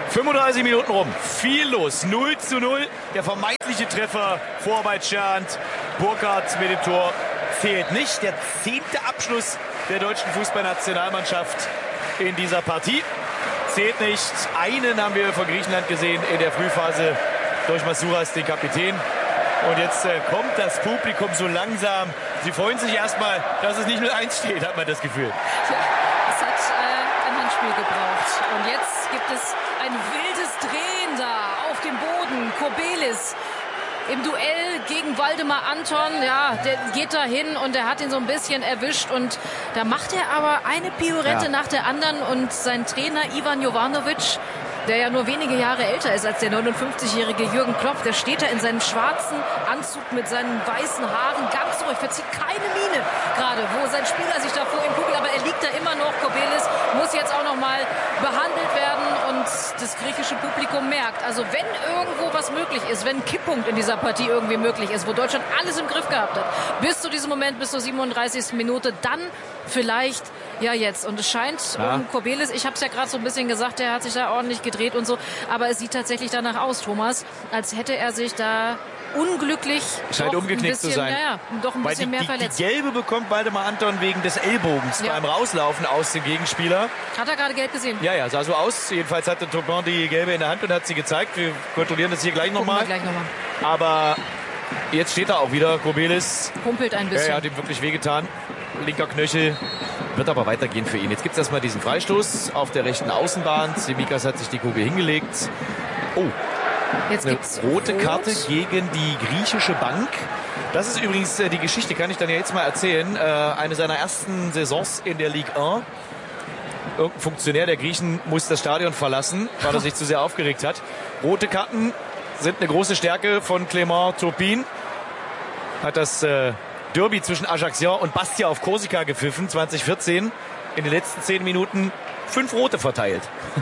S1: 35 Minuten rum. Viel los. 0:0. Der vermeintliche Treffer vor Weitschand. Burkhardt mit dem Tor fehlt nicht. Der 10. Abschluss der deutschen Fußballnationalmannschaft in dieser Partie. Zählt nicht. Einen haben wir von Griechenland gesehen in der Frühphase durch Masouras, den Kapitän. Und jetzt kommt das Publikum so langsam. Sie freuen sich erstmal, dass es nicht 0:1 steht, hat man das Gefühl.
S2: Ja, es hat ein Handspiel gebraucht. Und jetzt gibt es ein wildes Drehen da auf dem Boden. Kobelis im Duell gegen Waldemar Anton. Ja, der geht da hin und der hat ihn so ein bisschen erwischt. Und da macht er aber eine Pirouette nach der anderen. Und sein Trainer Ivan Jovanovic, der ja nur wenige Jahre älter ist als der 59-jährige Jürgen Klopp, der steht da in seinem schwarzen Anzug mit seinen weißen Haaren ganz ruhig, verzieht keine Miene gerade, wo sein Spieler sich da vor ihm kugelt, aber er liegt da immer noch. Kobelis muss jetzt auch noch mal behandelt werden und das griechische Publikum merkt, also wenn irgendwo was möglich ist, wenn ein Kipppunkt in dieser Partie irgendwie möglich ist, wo Deutschland alles im Griff gehabt hat, bis zu diesem Moment, bis zur 37. Minute, dann vielleicht jetzt. Und es scheint, Kobelis, ich habe es ja gerade so ein bisschen gesagt, der hat sich da ordentlich gedreht und so, aber es sieht tatsächlich danach aus, Thomas, als hätte er sich da unglücklich
S1: scheint umgeknickt zu sein.
S2: Doch ein bisschen mehr verletzt.
S1: Die gelbe bekommt Waldemar Anton wegen des Ellbogens beim Rauslaufen aus dem Gegenspieler.
S2: Hat er gerade gelb gesehen?
S1: Ja, sah so aus. Jedenfalls hatte Topin die gelbe in der Hand und hat sie gezeigt. Wir kontrollieren das hier gleich nochmal. Aber jetzt steht er auch wieder, Kobelis.
S2: Kumpelt ein bisschen.
S1: Er hat ihm wirklich wehgetan. Linker Knöchel. Wird aber weitergehen für ihn. Jetzt gibt es erstmal diesen Freistoß auf der rechten Außenbahn. Tsimikas hat sich die Kugel hingelegt. Oh,
S2: jetzt gibt's
S1: rote Karte gegen die griechische Bank. Das ist übrigens die Geschichte, kann ich dann ja jetzt mal erzählen. Eine seiner ersten Saisons in der Ligue 1. Irgendein Funktionär der Griechen muss das Stadion verlassen, weil er sich zu sehr aufgeregt hat. Rote Karten sind eine große Stärke von Clément Turpin. Hat das Derby zwischen Ajaccio und Bastia auf Korsika gepfiffen, 2014. In den letzten 10 Minuten 5 Rote verteilt.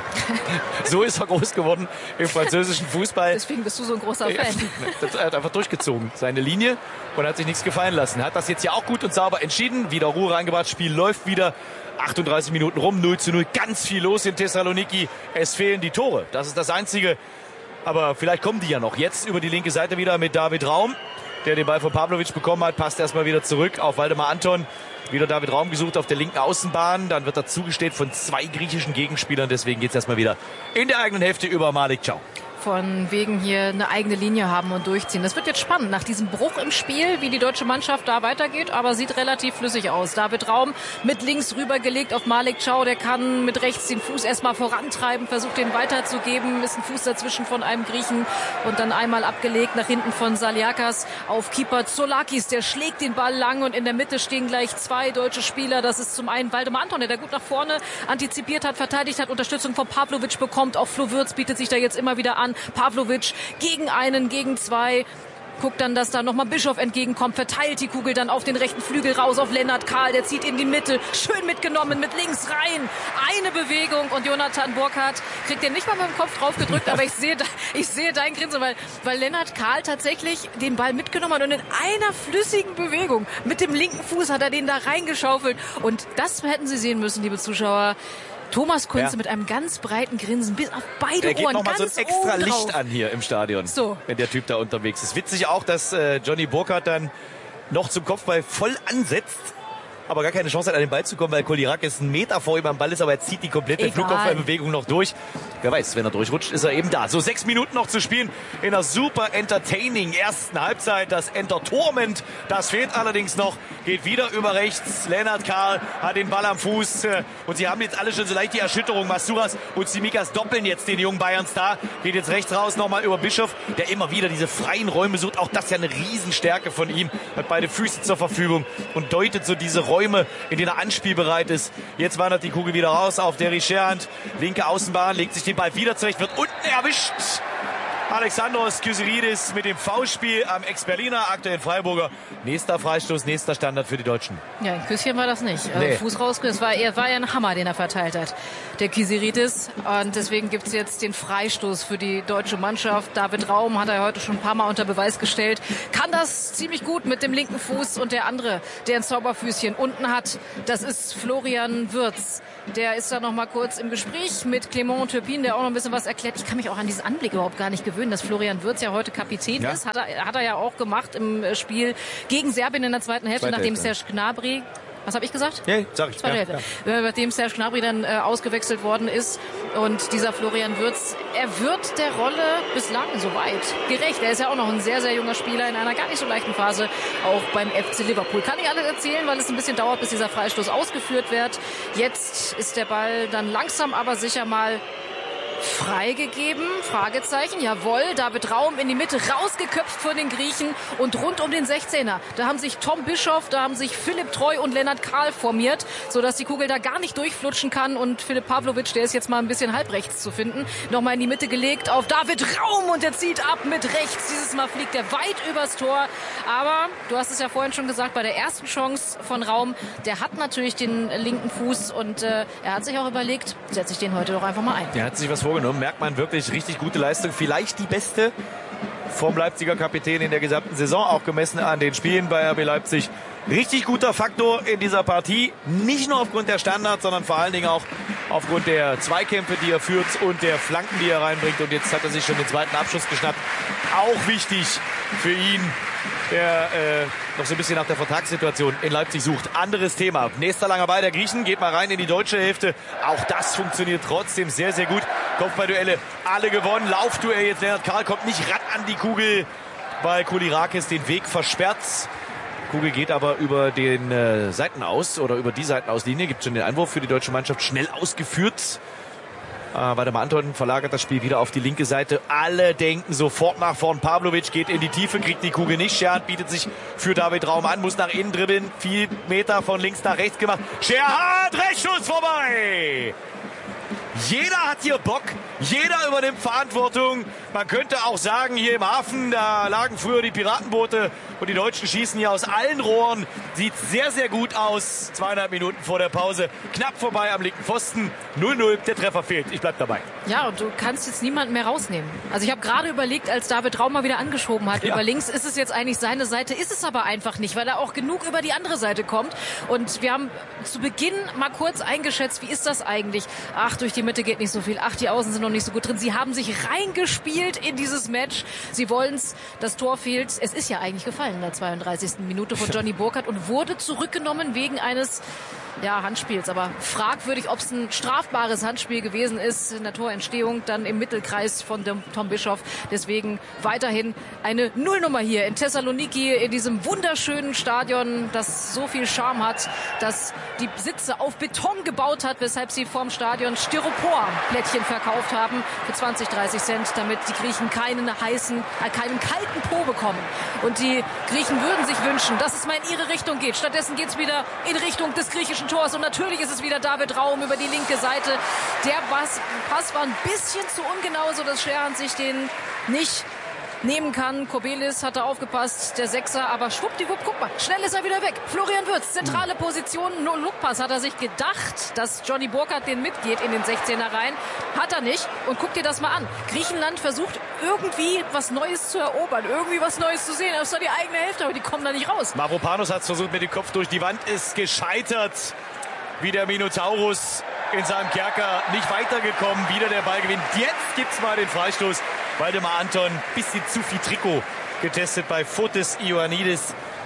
S1: So ist er groß geworden im französischen Fußball.
S2: Deswegen bist du so ein großer Fan.
S1: Er hat einfach durchgezogen, seine Linie, und hat sich nichts gefallen lassen. Hat das jetzt ja auch gut und sauber entschieden. Wieder Ruhe reingebracht, Spiel läuft wieder. 38 Minuten rum, 0:0. Ganz viel los in Thessaloniki. Es fehlen die Tore. Das ist das Einzige. Aber vielleicht kommen die ja noch. Jetzt über die linke Seite wieder mit David Raum, der den Ball von Pavlovic bekommen hat, passt erstmal wieder zurück auf Waldemar Anton. Wieder David Raum gesucht auf der linken Außenbahn. Dann wird er zugestellt von 2 griechischen Gegenspielern. Deswegen geht es erstmal wieder in der eigenen Hälfte über Malik Thiaw.
S2: Von wegen hier eine eigene Linie haben und durchziehen. Das wird jetzt spannend nach diesem Bruch im Spiel, wie die deutsche Mannschaft da weitergeht, aber sieht relativ flüssig aus. David Raum mit links rübergelegt auf Malik Thiaw, der kann mit rechts den Fuß erstmal vorantreiben, versucht den weiterzugeben, ist ein Fuß dazwischen von einem Griechen und dann einmal abgelegt nach hinten von Saliakas auf Keeper Zoulakis, der schlägt den Ball lang und in der Mitte stehen gleich 2 deutsche Spieler. Das ist zum einen Waldemar Anton, der gut nach vorne antizipiert hat, verteidigt hat, Unterstützung von Pavlovic bekommt, auch Flo Würz bietet sich da jetzt immer wieder an. Pavlovic gegen 2. Guckt dann, dass da nochmal Bischof entgegenkommt, verteilt die Kugel dann auf den rechten Flügel raus auf Lennart Kahl, der zieht in die Mitte, schön mitgenommen, mit links rein, eine Bewegung und Jonathan Burkhardt kriegt den nicht mal mit dem Kopf drauf gedrückt, aber ich sehe dein Grinsen, weil Lennart Kahl tatsächlich den Ball mitgenommen hat und in einer flüssigen Bewegung mit dem linken Fuß hat er den da reingeschaufelt und das hätten Sie sehen müssen, liebe Zuschauer. Thomas Kunze mit einem ganz breiten Grinsen bis auf beide Ohren.
S1: Er geht nochmal so ein extra Licht
S2: drauf
S1: an hier im Stadion, wenn der Typ da unterwegs ist. Witzig auch, dass Johnny Burkhardt dann noch zum Kopfball voll ansetzt aber gar keine Chance hat, an den Ball zu kommen, weil Kolyrakis 1 Meter vor ihm am Ball ist, aber er zieht die komplette Flugkopfballbewegung noch durch. Wer weiß, wenn er durchrutscht, ist er eben da. So, 6 Minuten noch zu spielen in einer super entertaining ersten Halbzeit. Das Entertainment, das fehlt allerdings noch. Geht wieder über rechts. Lennart Karl hat den Ball am Fuß. Und sie haben jetzt alle schon so leicht die Erschütterung. Masuras und Tsimikas doppeln jetzt den jungen Bayern-Star. Geht jetzt rechts raus nochmal über Bischof, der immer wieder diese freien Räume sucht. Auch das ist ja eine Riesenstärke von ihm. Hat beide Füße zur Verfügung und deutet so diese Räume, in denen er anspielbereit ist. Jetzt wandert die Kugel wieder raus auf der Richerand. Linke Außenbahn, legt sich den Ball wieder zurecht, wird unten erwischt. Alexandros Kyriakis mit dem Foulspiel am Ex-Berliner, aktuell Freiburger. Nächster Freistoß, nächster Standard für die Deutschen.
S2: Ja, ein Küsschen war das nicht.
S1: Nee.
S2: Fuß rausgerissen. Es war ja ein Hammer, den er verteilt hat, der Kyriakis. Und deswegen gibt es jetzt den Freistoß für die deutsche Mannschaft. David Raum hat er heute schon ein paar Mal unter Beweis gestellt. Kann das ziemlich gut mit dem linken Fuß. Und der andere, der ein Zauberfüßchen unten hat, das ist Florian Wirtz. Der ist da noch mal kurz im Gespräch mit Clément Turpin, der auch noch ein bisschen was erklärt. Ich kann mich auch an diesen Anblick überhaupt gar nicht gewöhnen, dass Florian Wirtz ja heute Kapitän ist. Hat er ja auch gemacht im Spiel gegen Serbien in der zweiten Hälfte, nachdem Serge Gnabry... Was habe ich gesagt?
S1: Ja, sag ich.
S2: Nachdem Serge Gnabry dann ausgewechselt worden ist. Und dieser Florian Wirtz, er wird der Rolle bislang soweit gerecht. Er ist ja auch noch ein sehr, sehr junger Spieler in einer gar nicht so leichten Phase, auch beim FC Liverpool. Kann ich alles erzählen, weil es ein bisschen dauert, bis dieser Freistoß ausgeführt wird. Jetzt ist der Ball dann langsam, aber sicher mal freigegeben, Fragezeichen, jawohl, David Raum in die Mitte, rausgeköpft von den Griechen und rund um den 16er. Da haben sich Tom Bischoff, da haben sich Philipp Treu und Lennart Karl formiert, sodass die Kugel da gar nicht durchflutschen kann und Philipp Pavlovic, der ist jetzt mal ein bisschen halbrechts zu finden, nochmal in die Mitte gelegt auf David Raum und der zieht ab mit rechts. Dieses Mal fliegt er weit übers Tor, aber du hast es ja vorhin schon gesagt, bei der ersten Chance von Raum, der hat natürlich den linken Fuß und er hat sich auch überlegt, setze ich den heute doch einfach mal ein.
S1: Er hat sich was vorgenommen, merkt man wirklich, richtig gute Leistung, vielleicht die beste vom Leipziger Kapitän in der gesamten Saison, auch gemessen an den Spielen bei RB Leipzig. Richtig guter Faktor in dieser Partie, nicht nur aufgrund der Standards, sondern vor allen Dingen auch aufgrund der Zweikämpfe, die er führt und der Flanken, die er reinbringt. Und jetzt hat er sich schon den zweiten Abschuss geschnappt. Auch wichtig für ihn, der noch so ein bisschen nach der Vertragssituation in Leipzig sucht. Anderes Thema. Nächster langer Ball der Griechen, geht mal rein in die deutsche Hälfte. Auch das funktioniert trotzdem sehr, sehr gut. Kopfballduelle, alle gewonnen. Laufduell jetzt, Lennart Karl kommt nicht ran an die Kugel, weil Kolyrakis den Weg versperrt. Kugel geht aber über den Seitenaus oder über die Seitenauslinie. Gibt schon den Einwurf für die deutsche Mannschaft, schnell ausgeführt. Waldemar Anton verlagert das Spiel wieder auf die linke Seite. Alle denken sofort nach vorn. Pavlovic geht in die Tiefe, kriegt die Kugel nicht. Scherhardt bietet sich für David Raum an, muss nach innen dribbeln. 4 Meter von links nach rechts gemacht. Scherhardt, Rechtsschuss vorbei! Jeder hat hier Bock, jeder übernimmt Verantwortung. Man könnte auch sagen, hier im Hafen, da lagen früher die Piratenboote und die Deutschen schießen hier aus allen Rohren. Sieht sehr, sehr gut aus. 2,5 Minuten vor der Pause. Knapp vorbei am linken Pfosten. 0-0, der Treffer fehlt. Ich bleib dabei.
S2: Ja, und du kannst jetzt niemanden mehr rausnehmen. Also ich habe gerade überlegt, als David Raum mal wieder angeschoben hat, über links, ist es jetzt eigentlich seine Seite, ist es aber einfach nicht, weil er auch genug über die andere Seite kommt. Und wir haben zu Beginn mal kurz eingeschätzt, wie ist das eigentlich? Ach, durch die Mitte geht nicht so viel. Ach, die Außen sind noch nicht so gut drin. Sie haben sich reingespielt in dieses Match. Sie wollen's. Das Tor fehlt. Es ist ja eigentlich gefallen in der 32. Minute von Johnny Burkhardt und wurde zurückgenommen wegen eines Handspiels. Aber fragwürdig, ob es ein strafbares Handspiel gewesen ist in der Torentstehung, dann im Mittelkreis von dem Tom Bischoff. Deswegen weiterhin eine Nullnummer hier in Thessaloniki, in diesem wunderschönen Stadion, das so viel Charme hat, dass die Sitze auf Beton gebaut hat, weshalb sie vorm Stadion Styropor-Plättchen verkauft haben für 20, 30 Cent, damit die Griechen keinen kalten Po bekommen. Und die Griechen würden sich wünschen, dass es mal in ihre Richtung geht. Stattdessen geht es wieder in Richtung des griechischen Tors. Und natürlich ist es wieder David Raum über die linke Seite. Der Pass war ein bisschen zu ungenau, so dass Scherhardt sich den nicht nehmen kann. Kobelis hat da aufgepasst, der Sechser, aber schwuppdiwupp, guck mal, schnell ist er wieder weg. Florian Wirtz, zentrale Position, nur Lookpass hat er sich gedacht, dass Johnny Burkhardt den mitgeht in den 16er rein. Hat er nicht. Und guck dir das mal an. Griechenland versucht irgendwie was Neues zu erobern, irgendwie was Neues zu sehen. Das ist doch die eigene Hälfte, aber die kommen da nicht raus.
S1: Mavropanos hat es versucht mit dem Kopf durch die Wand, ist gescheitert. Wie der Minotaurus in seinem Kerker, nicht weitergekommen. Wieder der Ball gewinnt. Jetzt gibt's mal den Freistoß. Waldemar Anton, bisschen zu viel Trikot getestet bei Fotis Ioannidis.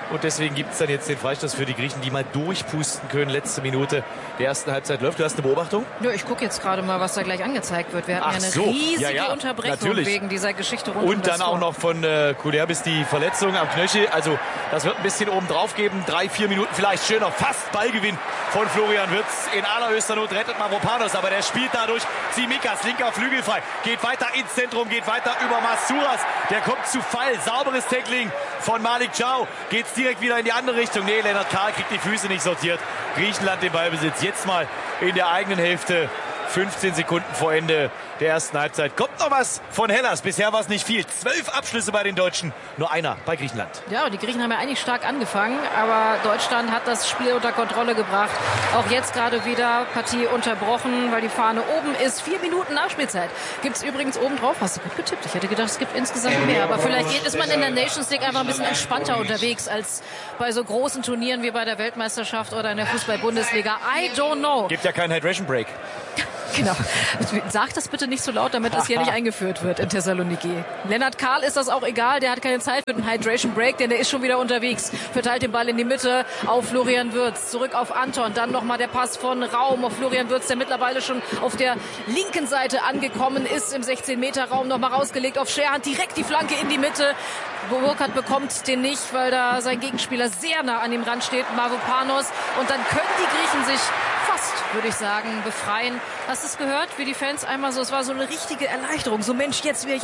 S1: Und deswegen gibt es dann jetzt den Freistoß für die Griechen, die mal durchpusten können. Letzte Minute der ersten Halbzeit läuft. Du hast eine Beobachtung?
S2: Ja, ich gucke jetzt gerade mal, was da gleich angezeigt wird. Wir hatten eine riesige Unterbrechung
S1: natürlich.
S2: Wegen dieser Geschichte rund um
S1: das Tor. Und dann auch noch von Kulerbis die Verletzung am Knöchel. Also das wird ein bisschen oben drauf geben. 3-4 Minuten vielleicht schöner. Fast Ballgewinn von Florian Wirtz. In allerhöchster Not rettet Mavropanos. Aber der spielt dadurch Tsimikas, linker Flügel frei. Geht weiter ins Zentrum, geht weiter über Masouras. Der kommt zu Fall. Sauberes Tackling von Malik Chow. Geht's direkt wieder in die andere Richtung. Nee, Lennart Kahl kriegt die Füße nicht sortiert. Griechenland den Ballbesitz. Jetzt mal in der eigenen Hälfte. 15 Sekunden vor Ende der ersten Halbzeit. Kommt noch was von Hellas. Bisher war es nicht viel. 12 Abschlüsse bei den Deutschen. Nur einer bei Griechenland.
S2: Ja, die Griechen haben ja eigentlich stark angefangen. Aber Deutschland hat das Spiel unter Kontrolle gebracht. Auch jetzt gerade wieder Partie unterbrochen, weil die Fahne oben ist. 4 Minuten Nachspielzeit. Gibt es übrigens oben drauf. Hast du gut getippt. Ich hätte gedacht, es gibt insgesamt mehr. Aber vielleicht ist man in der Nations League einfach ein bisschen entspannter unterwegs als bei so großen Turnieren wie bei der Weltmeisterschaft oder in der Fußball-Bundesliga. I don't know.
S1: Gibt ja keinen Hydration Break.
S2: Genau. Sag das bitte nicht so laut, damit das hier nicht eingeführt wird in Thessaloniki. Lennart Kahl ist das auch egal. Der hat keine Zeit für den Hydration Break, denn der ist schon wieder unterwegs. Verteilt den Ball in die Mitte auf Florian Wirtz. Zurück auf Anton. Dann nochmal der Pass von Raum auf Florian Wirtz, der mittlerweile schon auf der linken Seite angekommen ist. Im 16-Meter-Raum nochmal rausgelegt auf Scherhand. Direkt die Flanke in die Mitte. Burkhardt bekommt den nicht, weil da sein Gegenspieler sehr nah an dem Rand steht, Mavropanos. Und dann können die Griechen sich fast, würde ich sagen, befreien. Hast du es gehört, wie die Fans einmal so, es war so eine richtige Erleichterung. So Mensch, jetzt wir.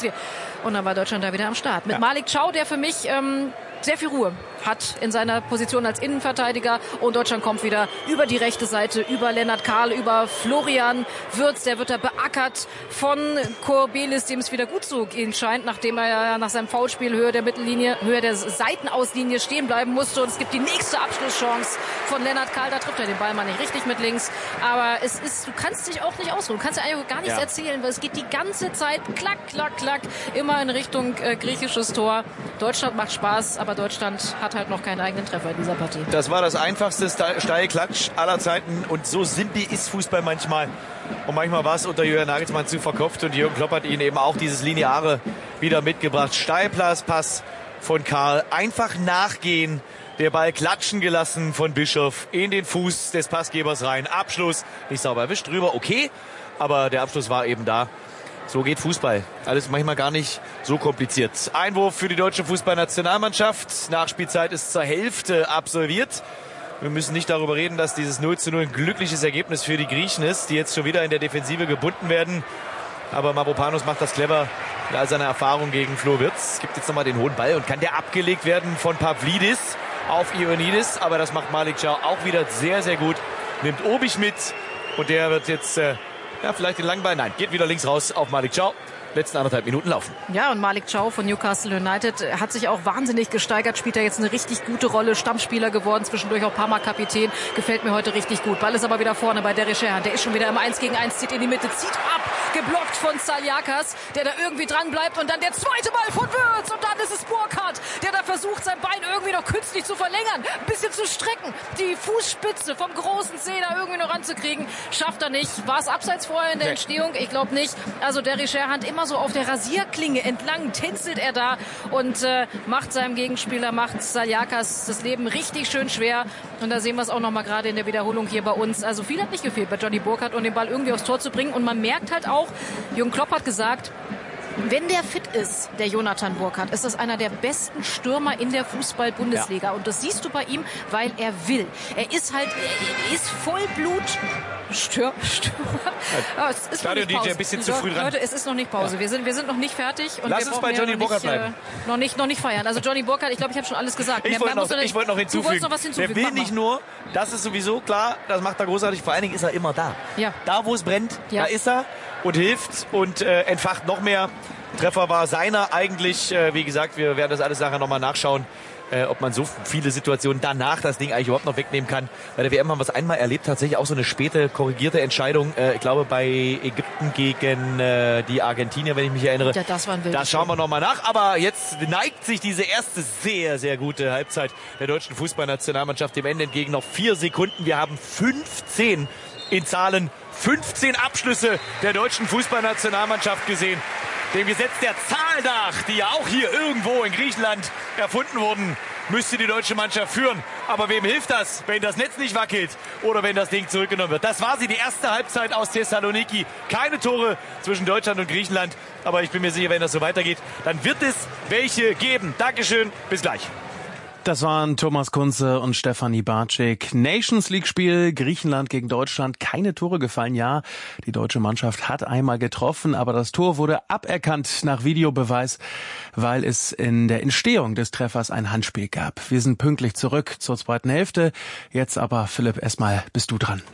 S2: Und dann war Deutschland da wieder am Start. Mit Malik Chow, der für mich sehr viel Ruhe hat in seiner Position als Innenverteidiger. Und Deutschland kommt wieder über die rechte Seite, über Lennart Kahl, über Florian Wirtz. Der wird da beackert von Korbelis, dem es wieder gut zu gehen scheint, nachdem er ja nach seinem Foulspiel Höhe der Mittellinie, Höhe der Seitenauslinie stehen bleiben musste. Und es gibt die nächste Abschlusschance von Lennart Kahl. Da trifft er den Ball mal nicht richtig mit links. Aber es ist, du kannst dich auch nicht ausruhen. Du kannst ja eigentlich gar nichts erzählen, weil es geht die ganze Zeit klack, klack, klack, immer in Richtung griechisches Tor. Deutschland macht Spaß, aber Deutschland hat halt noch keinen eigenen Treffer in dieser Partie.
S1: Das war das einfachste Steilklatsch aller Zeiten und so simpel ist Fußball manchmal. Und manchmal war es unter Jürgen Nagelsmann zu verkopft und Jürgen Klopp hat ihnen eben auch dieses Lineare wieder mitgebracht. Steilpass von Kahl, einfach nachgehen, der Ball klatschen gelassen von Bischof in den Fuß des Passgebers rein. Abschluss, nicht sauber erwischt, drüber, okay, aber der Abschluss war eben da. So geht Fußball. Alles manchmal gar nicht so kompliziert. Einwurf für die deutsche Fußballnationalmannschaft. Nachspielzeit ist zur Hälfte absolviert. Wir müssen nicht darüber reden, dass dieses 0:0 ein glückliches Ergebnis für die Griechen ist, die jetzt schon wieder in der Defensive gebunden werden. Aber Mavropanos macht das clever mit all seiner Erfahrung gegen Flo Wirtz. Gibt jetzt nochmal den hohen Ball und kann der abgelegt werden von Pavlidis auf Ioannidis. Aber das macht Malik Chow auch wieder sehr, sehr gut. Nimmt Obich mit und der wird jetzt... vielleicht den langen Ball. Nein, geht wieder links raus auf Malik Chow. Letzten 1,5 Minuten laufen.
S2: Ja, und Malik Chow von Newcastle United hat sich auch wahnsinnig gesteigert, spielt er jetzt eine richtig gute Rolle, Stammspieler geworden, zwischendurch auch ein paar Mal Kapitän, gefällt mir heute richtig gut. Ball ist aber wieder vorne bei Derek Scherhand, der ist schon wieder im 1 gegen 1, zieht in die Mitte, zieht ab, geblockt von Saliakas, der da irgendwie dran bleibt und dann der zweite Ball von Wirtz und dann ist es Burkhardt, der da versucht, sein Bein irgendwie noch künstlich zu verlängern, ein bisschen zu strecken, die Fußspitze vom großen Zeh da irgendwie noch ranzukriegen, schafft er nicht. War es abseits vorher in der Entstehung? Ich glaube nicht. Also Derek Scherhand immer so auf der Rasierklinge entlang tänzelt er da und macht seinem Gegenspieler, macht Saliakas das Leben richtig schön schwer. Und da sehen wir es auch noch mal gerade in der Wiederholung hier bei uns. Also viel hat nicht gefehlt bei Johnny Burkhardt, um den Ball irgendwie aufs Tor zu bringen. Und man merkt halt auch, Jürgen Klopp hat gesagt, wenn der fit ist, der Jonathan Burkhardt, ist das einer der besten Stürmer in der Fußball-Bundesliga. Ja. Und das siehst du bei ihm, weil er will. Er ist Vollblut Stürmer. Oh, es ist
S1: Stadion DJ ein bisschen zu früh dran.
S2: Leute, es ist noch nicht Pause. Ja. Wir sind noch nicht fertig. Und
S1: lass uns bei Johnny Burkhardt bleiben.
S2: Noch nicht feiern. Also Johnny Burkhardt, ich glaube, ich habe schon alles gesagt.
S1: Ich wollte noch hinzufügen.
S2: Du wolltest noch was hinzufügen.
S1: Der will nicht nur, das ist sowieso klar, das macht er großartig. Vor allen Dingen ist er immer da.
S2: Ja.
S1: Da, wo es brennt, da ist er und hilft und entfacht noch mehr. Treffer war seiner eigentlich. Wie gesagt, wir werden das alles nachher nochmal nachschauen, ob man so viele Situationen danach das Ding eigentlich überhaupt noch wegnehmen kann. Bei der WM haben wir es einmal erlebt, tatsächlich auch so eine späte korrigierte Entscheidung. Ich glaube bei Ägypten gegen die Argentinier, wenn ich mich erinnere.
S2: Ja, das war ein wildes
S1: Da schauen wir nochmal nach. Aber jetzt neigt sich diese erste sehr, sehr gute Halbzeit der deutschen Fußballnationalmannschaft dem Ende entgegen. Noch 4 Sekunden. Wir haben 15 in Zahlen, 15 Abschlüsse der deutschen Fußballnationalmannschaft gesehen. Dem Gesetz der Zahl nach, die ja auch hier irgendwo in Griechenland erfunden wurden. müsste die deutsche Mannschaft führen. Aber wem hilft das, wenn das Netz nicht wackelt oder wenn das Ding zurückgenommen wird? Das war sie, die erste Halbzeit aus Thessaloniki. Keine Tore zwischen Deutschland und Griechenland. Aber ich bin mir sicher, wenn das so weitergeht, dann wird es welche geben. Dankeschön, bis gleich.
S3: Das waren Thomas Kunze und Stefanie Bartschik. Nations League Spiel, Griechenland gegen Deutschland. Keine Tore gefallen, ja. Die deutsche Mannschaft hat einmal getroffen, aber das Tor wurde aberkannt nach Videobeweis, weil es in der Entstehung des Treffers ein Handspiel gab. Wir sind pünktlich zurück zur zweiten Hälfte. Jetzt aber, Philipp, erstmal bist du dran.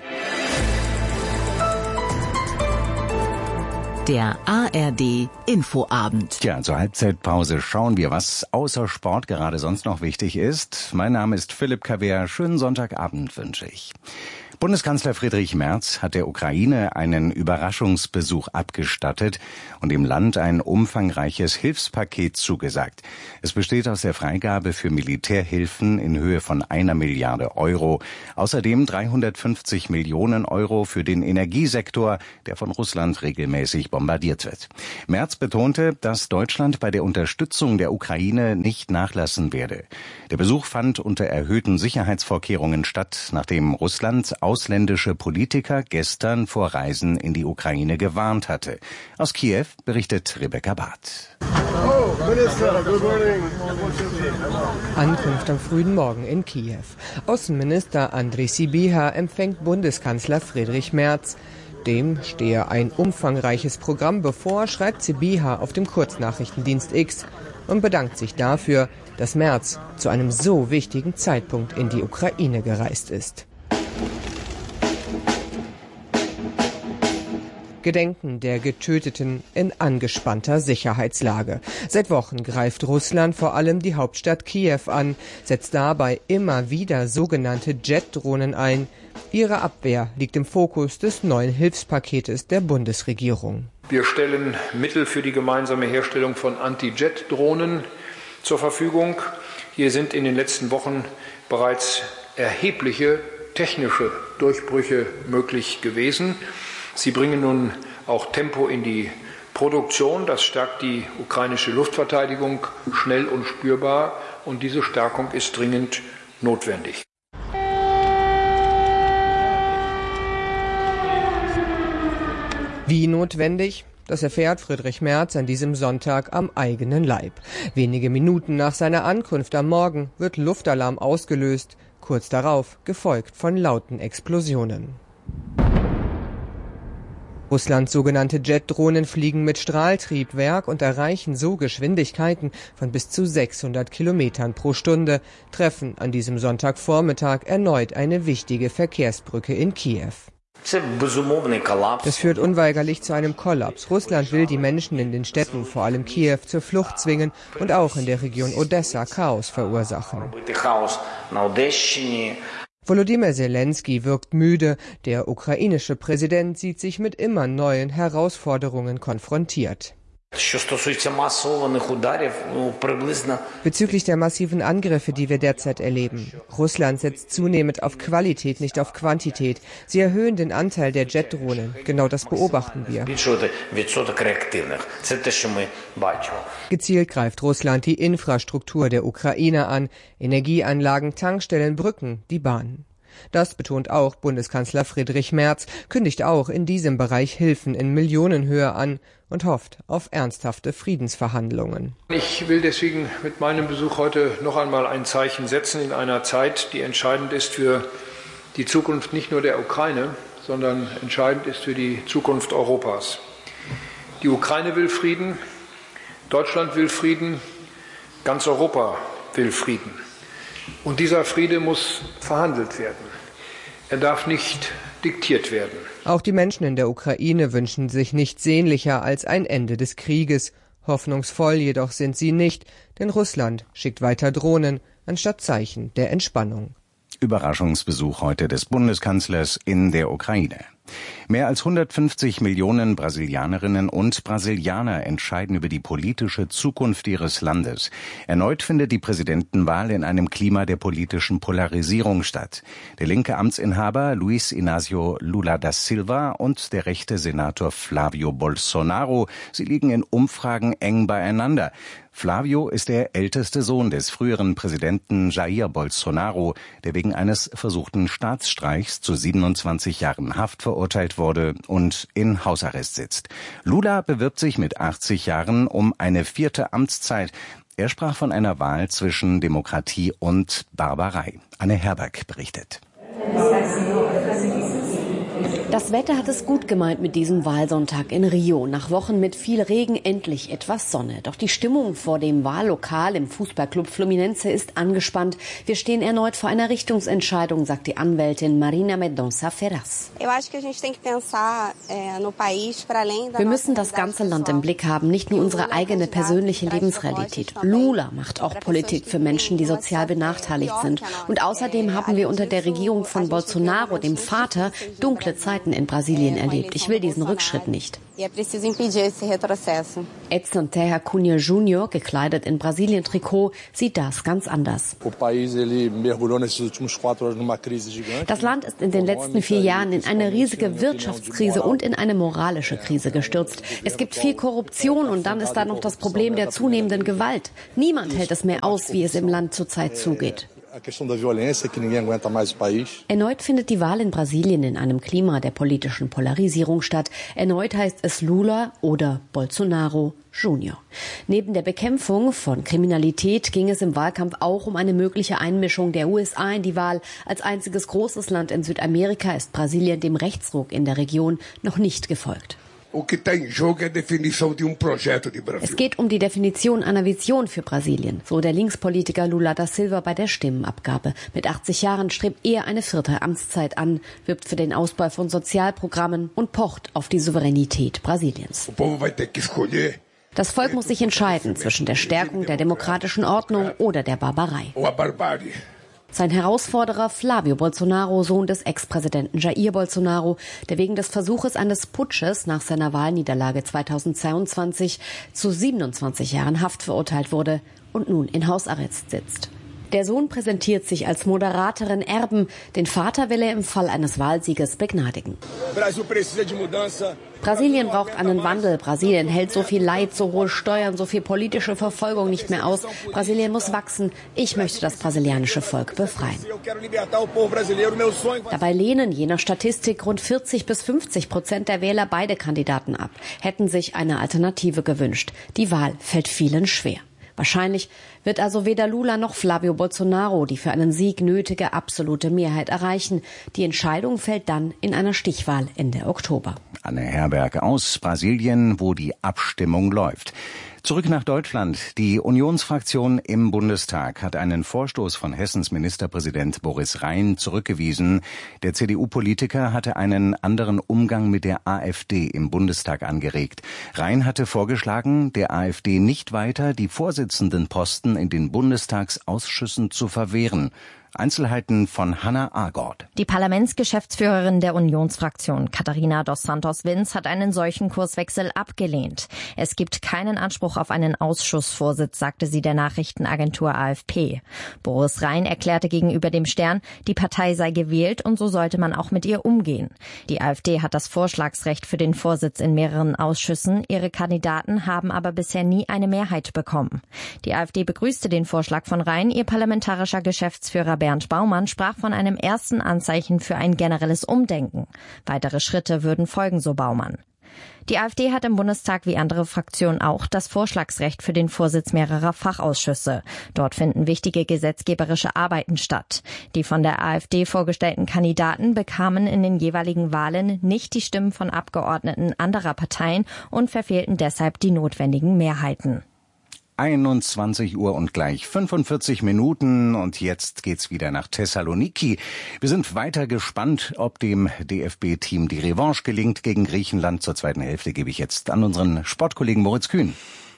S4: Der ARD Infoabend.
S5: Tja, zur Halbzeitpause schauen wir, was außer Sport gerade sonst noch wichtig ist. Mein Name ist Philipp Kavier. Schönen Sonntagabend wünsche ich. Bundeskanzler Friedrich Merz hat der Ukraine einen Überraschungsbesuch abgestattet und dem Land ein umfangreiches Hilfspaket zugesagt. Es besteht aus der Freigabe für Militärhilfen in Höhe von 1 Milliarde Euro, außerdem 350 Millionen Euro für den Energiesektor, der von Russland regelmäßig bombardiert wird. Merz betonte, dass Deutschland bei der Unterstützung der Ukraine nicht nachlassen werde. Der Besuch fand unter erhöhten Sicherheitsvorkehrungen statt, nachdem Russland ausländische Politiker gestern vor Reisen in die Ukraine gewarnt hatte. Aus Kiew berichtet Rebecca Barth.
S6: Ankunft am frühen Morgen in Kiew. Außenminister Andrej Sybiha empfängt Bundeskanzler Friedrich Merz. Dem stehe ein umfangreiches Programm bevor, schreibt Sybiha auf dem Kurznachrichtendienst X und bedankt sich dafür, dass Merz zu einem so wichtigen Zeitpunkt in die Ukraine gereist ist. Gedenken der Getöteten in angespannter Sicherheitslage. Seit Wochen greift Russland vor allem die Hauptstadt Kiew an, setzt dabei immer wieder sogenannte Jet-Drohnen ein. Ihre Abwehr liegt im Fokus des neuen Hilfspaketes der Bundesregierung.
S7: Wir stellen Mittel für die gemeinsame Herstellung von Anti-Jet-Drohnen zur Verfügung. Hier sind in den letzten Wochen bereits erhebliche technische Durchbrüche möglich gewesen. Sie bringen nun auch Tempo in die Produktion. Das stärkt die ukrainische Luftverteidigung schnell und spürbar. Und diese Stärkung ist dringend notwendig.
S6: Wie notwendig? Das erfährt Friedrich Merz an diesem Sonntag am eigenen Leib. Wenige Minuten nach seiner Ankunft am Morgen wird Luftalarm ausgelöst. Kurz darauf gefolgt von lauten Explosionen. Russlands sogenannte Jet-Drohnen fliegen mit Strahltriebwerk und erreichen so Geschwindigkeiten von bis zu 600 Kilometern pro Stunde, treffen an diesem Sonntagvormittag erneut eine wichtige Verkehrsbrücke in Kiew. Das führt unweigerlich zu einem Kollaps. Russland will die Menschen in den Städten, vor allem Kiew, zur Flucht zwingen und auch in der Region Odessa Chaos verursachen. Volodymyr Zelensky wirkt müde. Der ukrainische Präsident sieht sich mit immer neuen Herausforderungen konfrontiert. Bezüglich der massiven Angriffe, die wir derzeit erleben. Russland setzt zunehmend auf Qualität, nicht auf Quantität. Sie erhöhen den Anteil der Jet-Drohnen. Genau das beobachten wir. Gezielt greift Russland die Infrastruktur der Ukraine an. Energieanlagen, Tankstellen, Brücken, die Bahn. Das betont auch Bundeskanzler Friedrich Merz, kündigt auch in diesem Bereich Hilfen in Millionenhöhe an und hofft auf ernsthafte Friedensverhandlungen.
S7: Ich will deswegen mit meinem Besuch heute noch einmal ein Zeichen setzen in einer Zeit, die entscheidend ist für die Zukunft nicht nur der Ukraine, sondern entscheidend ist für die Zukunft Europas. Die Ukraine will Frieden, Deutschland will Frieden, ganz Europa will Frieden. Und dieser Friede muss verhandelt werden. Er darf nicht diktiert werden.
S6: Auch die Menschen in der Ukraine wünschen sich nichts sehnlicher als ein Ende des Krieges. Hoffnungsvoll jedoch sind sie nicht, denn Russland schickt weiter Drohnen anstatt Zeichen der Entspannung.
S5: Überraschungsbesuch heute des Bundeskanzlers in der Ukraine. Mehr als 150 Millionen Brasilianerinnen und Brasilianer entscheiden über die politische Zukunft ihres Landes. Erneut findet die Präsidentenwahl in einem Klima der politischen Polarisierung statt. Der linke Amtsinhaber Luiz Inácio Lula da Silva und der rechte Senator Flávio Bolsonaro, sie liegen in Umfragen eng beieinander. Flávio ist der älteste Sohn des früheren Präsidenten Jair Bolsonaro, der wegen eines versuchten Staatsstreichs zu 27 Jahren Haft verurteilt wurde und in Hausarrest sitzt. Lula bewirbt sich mit 80 Jahren um eine 4. Amtszeit. Er sprach von einer Wahl zwischen Demokratie und Barbarei. Anne Herberg berichtet.
S8: Das Wetter hat es gut gemeint mit diesem Wahlsonntag in Rio. Nach Wochen mit viel Regen endlich etwas Sonne. Doch die Stimmung vor dem Wahllokal im Fußballclub Fluminense ist angespannt. Wir stehen erneut vor einer Richtungsentscheidung, sagt die Anwältin Marina Mendonça Ferraz. Wir müssen das ganze Land im Blick haben, nicht nur unsere eigene persönliche Lebensrealität. Lula macht auch Politik für Menschen, die sozial benachteiligt sind. Und außerdem haben wir unter der Regierung von Bolsonaro, dem Vater, dunkle Zeiten in Brasilien erlebt. Ich will diesen Rückschritt nicht. Edson Terra Cunha Jr., gekleidet in Brasilien-Trikot, sieht das ganz anders. Das Land ist in den letzten 4 Jahren in eine riesige Wirtschaftskrise und in eine moralische Krise gestürzt. Es gibt viel Korruption und dann ist da noch das Problem der zunehmenden Gewalt. Niemand hält es mehr aus, wie es im Land zurzeit zugeht. Erneut findet die Wahl in Brasilien in einem Klima der politischen Polarisierung statt. Erneut heißt es Lula oder Bolsonaro Jr. Neben der Bekämpfung von Kriminalität ging es im Wahlkampf auch um eine mögliche Einmischung der USA in die Wahl. Als einziges großes Land in Südamerika ist Brasilien dem Rechtsruck in der Region noch nicht gefolgt. Es geht um die Definition einer Vision für Brasilien, so der Linkspolitiker Lula da Silva bei der Stimmenabgabe. Mit 80 Jahren strebt er eine 4. Amtszeit an, wirbt für den Ausbau von Sozialprogrammen und pocht auf die Souveränität Brasiliens. Das Volk muss sich entscheiden zwischen der Stärkung der demokratischen Ordnung oder der Barbarei. Sein Herausforderer Flávio Bolsonaro, Sohn des Ex-Präsidenten Jair Bolsonaro, der wegen des Versuches eines Putsches nach seiner Wahlniederlage 2022 zu 27 Jahren Haft verurteilt wurde und nun in Hausarrest sitzt. Der Sohn präsentiert sich als moderateren Erben. Den Vater will er im Fall eines Wahlsieges begnadigen. Brasilien braucht einen Wandel. Brasilien hält so viel Leid, so hohe Steuern, so viel politische Verfolgung nicht mehr aus. Brasilien muss wachsen. Ich möchte das brasilianische Volk befreien. Dabei lehnen je nach Statistik rund 40-50% der Wähler beide Kandidaten ab, hätten sich eine Alternative gewünscht. Die Wahl fällt vielen schwer. Wahrscheinlich wird also weder Lula noch Flávio Bolsonaro die für einen Sieg nötige absolute Mehrheit erreichen. Die Entscheidung fällt dann in einer Stichwahl Ende Oktober.
S5: Anne Herberg aus Brasilien, wo die Abstimmung läuft. Zurück nach Deutschland. Die Unionsfraktion im Bundestag hat einen Vorstoß von Hessens Ministerpräsident Boris Rhein zurückgewiesen. Der CDU-Politiker hatte einen anderen Umgang mit der AfD im Bundestag angeregt. Rhein hatte vorgeschlagen, der AfD nicht weiter die Vorsitzendenposten in den Bundestagsausschüssen zu verwehren. Einzelheiten von Hannah Agord.
S9: Die Parlamentsgeschäftsführerin der Unionsfraktion, Catarina dos Santos Vinz, hat einen solchen Kurswechsel abgelehnt. Es gibt keinen Anspruch auf einen Ausschussvorsitz, sagte sie der Nachrichtenagentur AFP. Boris Rhein erklärte gegenüber dem Stern, die Partei sei gewählt und so sollte man auch mit ihr umgehen. Die AfD hat das Vorschlagsrecht für den Vorsitz in mehreren Ausschüssen. Ihre Kandidaten haben aber bisher nie eine Mehrheit bekommen. Die AfD begrüßte den Vorschlag von Rhein. Ihr parlamentarischer Geschäftsführer Bernd Baumann sprach von einem ersten Anzeichen für ein generelles Umdenken. Weitere Schritte würden folgen, so Baumann. Die AfD hat im Bundestag wie andere Fraktionen auch das Vorschlagsrecht für den Vorsitz mehrerer Fachausschüsse. Dort finden wichtige gesetzgeberische Arbeiten statt. Die von der AfD vorgestellten Kandidaten bekamen in den jeweiligen Wahlen nicht die Stimmen von Abgeordneten anderer Parteien und verfehlten deshalb die notwendigen Mehrheiten.
S5: 21 Uhr und gleich 45 Minuten und jetzt geht's wieder nach Thessaloniki. Wir sind weiter gespannt, ob dem DFB-Team die Revanche gelingt gegen Griechenland. Zur zweiten Hälfte gebe ich jetzt an unseren Sportkollegen Moritz Kühn.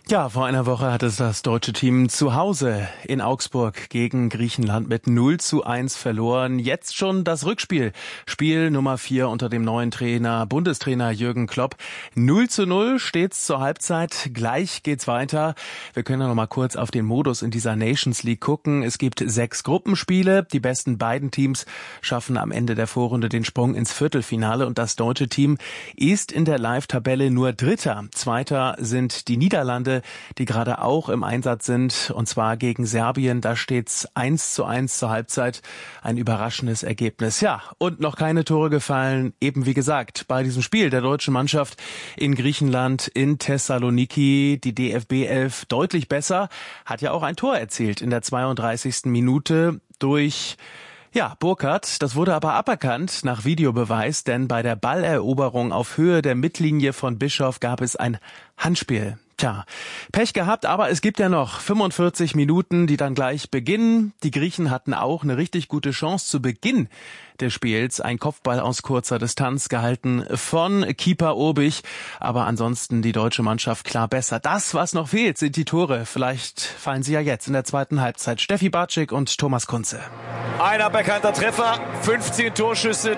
S3: Ja, vor einer Woche hat es das deutsche Team zu Hause in Augsburg gegen Griechenland mit 0:1 verloren. Jetzt schon das Rückspiel. Spiel Nummer 4 unter dem neuen Trainer, Bundestrainer Jürgen Klopp. 0:0 steht's zur Halbzeit. Gleich geht's weiter. Wir können noch mal kurz auf den Modus in dieser Nations League gucken. Es gibt 6 Gruppenspiele. Die besten beiden Teams schaffen am Ende der Vorrunde den Sprung ins Viertelfinale. Und das deutsche Team ist in der Live-Tabelle nur Dritter. Zweiter sind die Niederlande, die gerade auch im Einsatz sind, und zwar gegen Serbien. Da steht's 1:1 zur Halbzeit. Ein überraschendes Ergebnis. Ja, und noch keine Tore gefallen. Eben wie gesagt, bei diesem Spiel der deutschen Mannschaft in Griechenland, in Thessaloniki, die DFB 11 deutlich besser, hat ja auch ein Tor erzielt in der 32. Minute durch Burkhardt. Das wurde aber aberkannt nach Videobeweis, denn bei der Balleroberung auf Höhe der Mittellinie von Bischof gab es ein Handspiel. Tja, Pech gehabt, aber es gibt ja noch 45 Minuten, die dann gleich beginnen. Die Griechen hatten auch eine richtig gute Chance zu Beginn des Spiels. Ein Kopfball aus kurzer Distanz gehalten von Keeper Obich. Aber ansonsten die deutsche Mannschaft klar besser. Das, was noch fehlt, sind die Tore. Vielleicht fallen sie ja jetzt in der zweiten Halbzeit. Steffi Bartschik und Thomas Kunze.
S1: Ein aberkannter Treffer, 15 Torschüsse,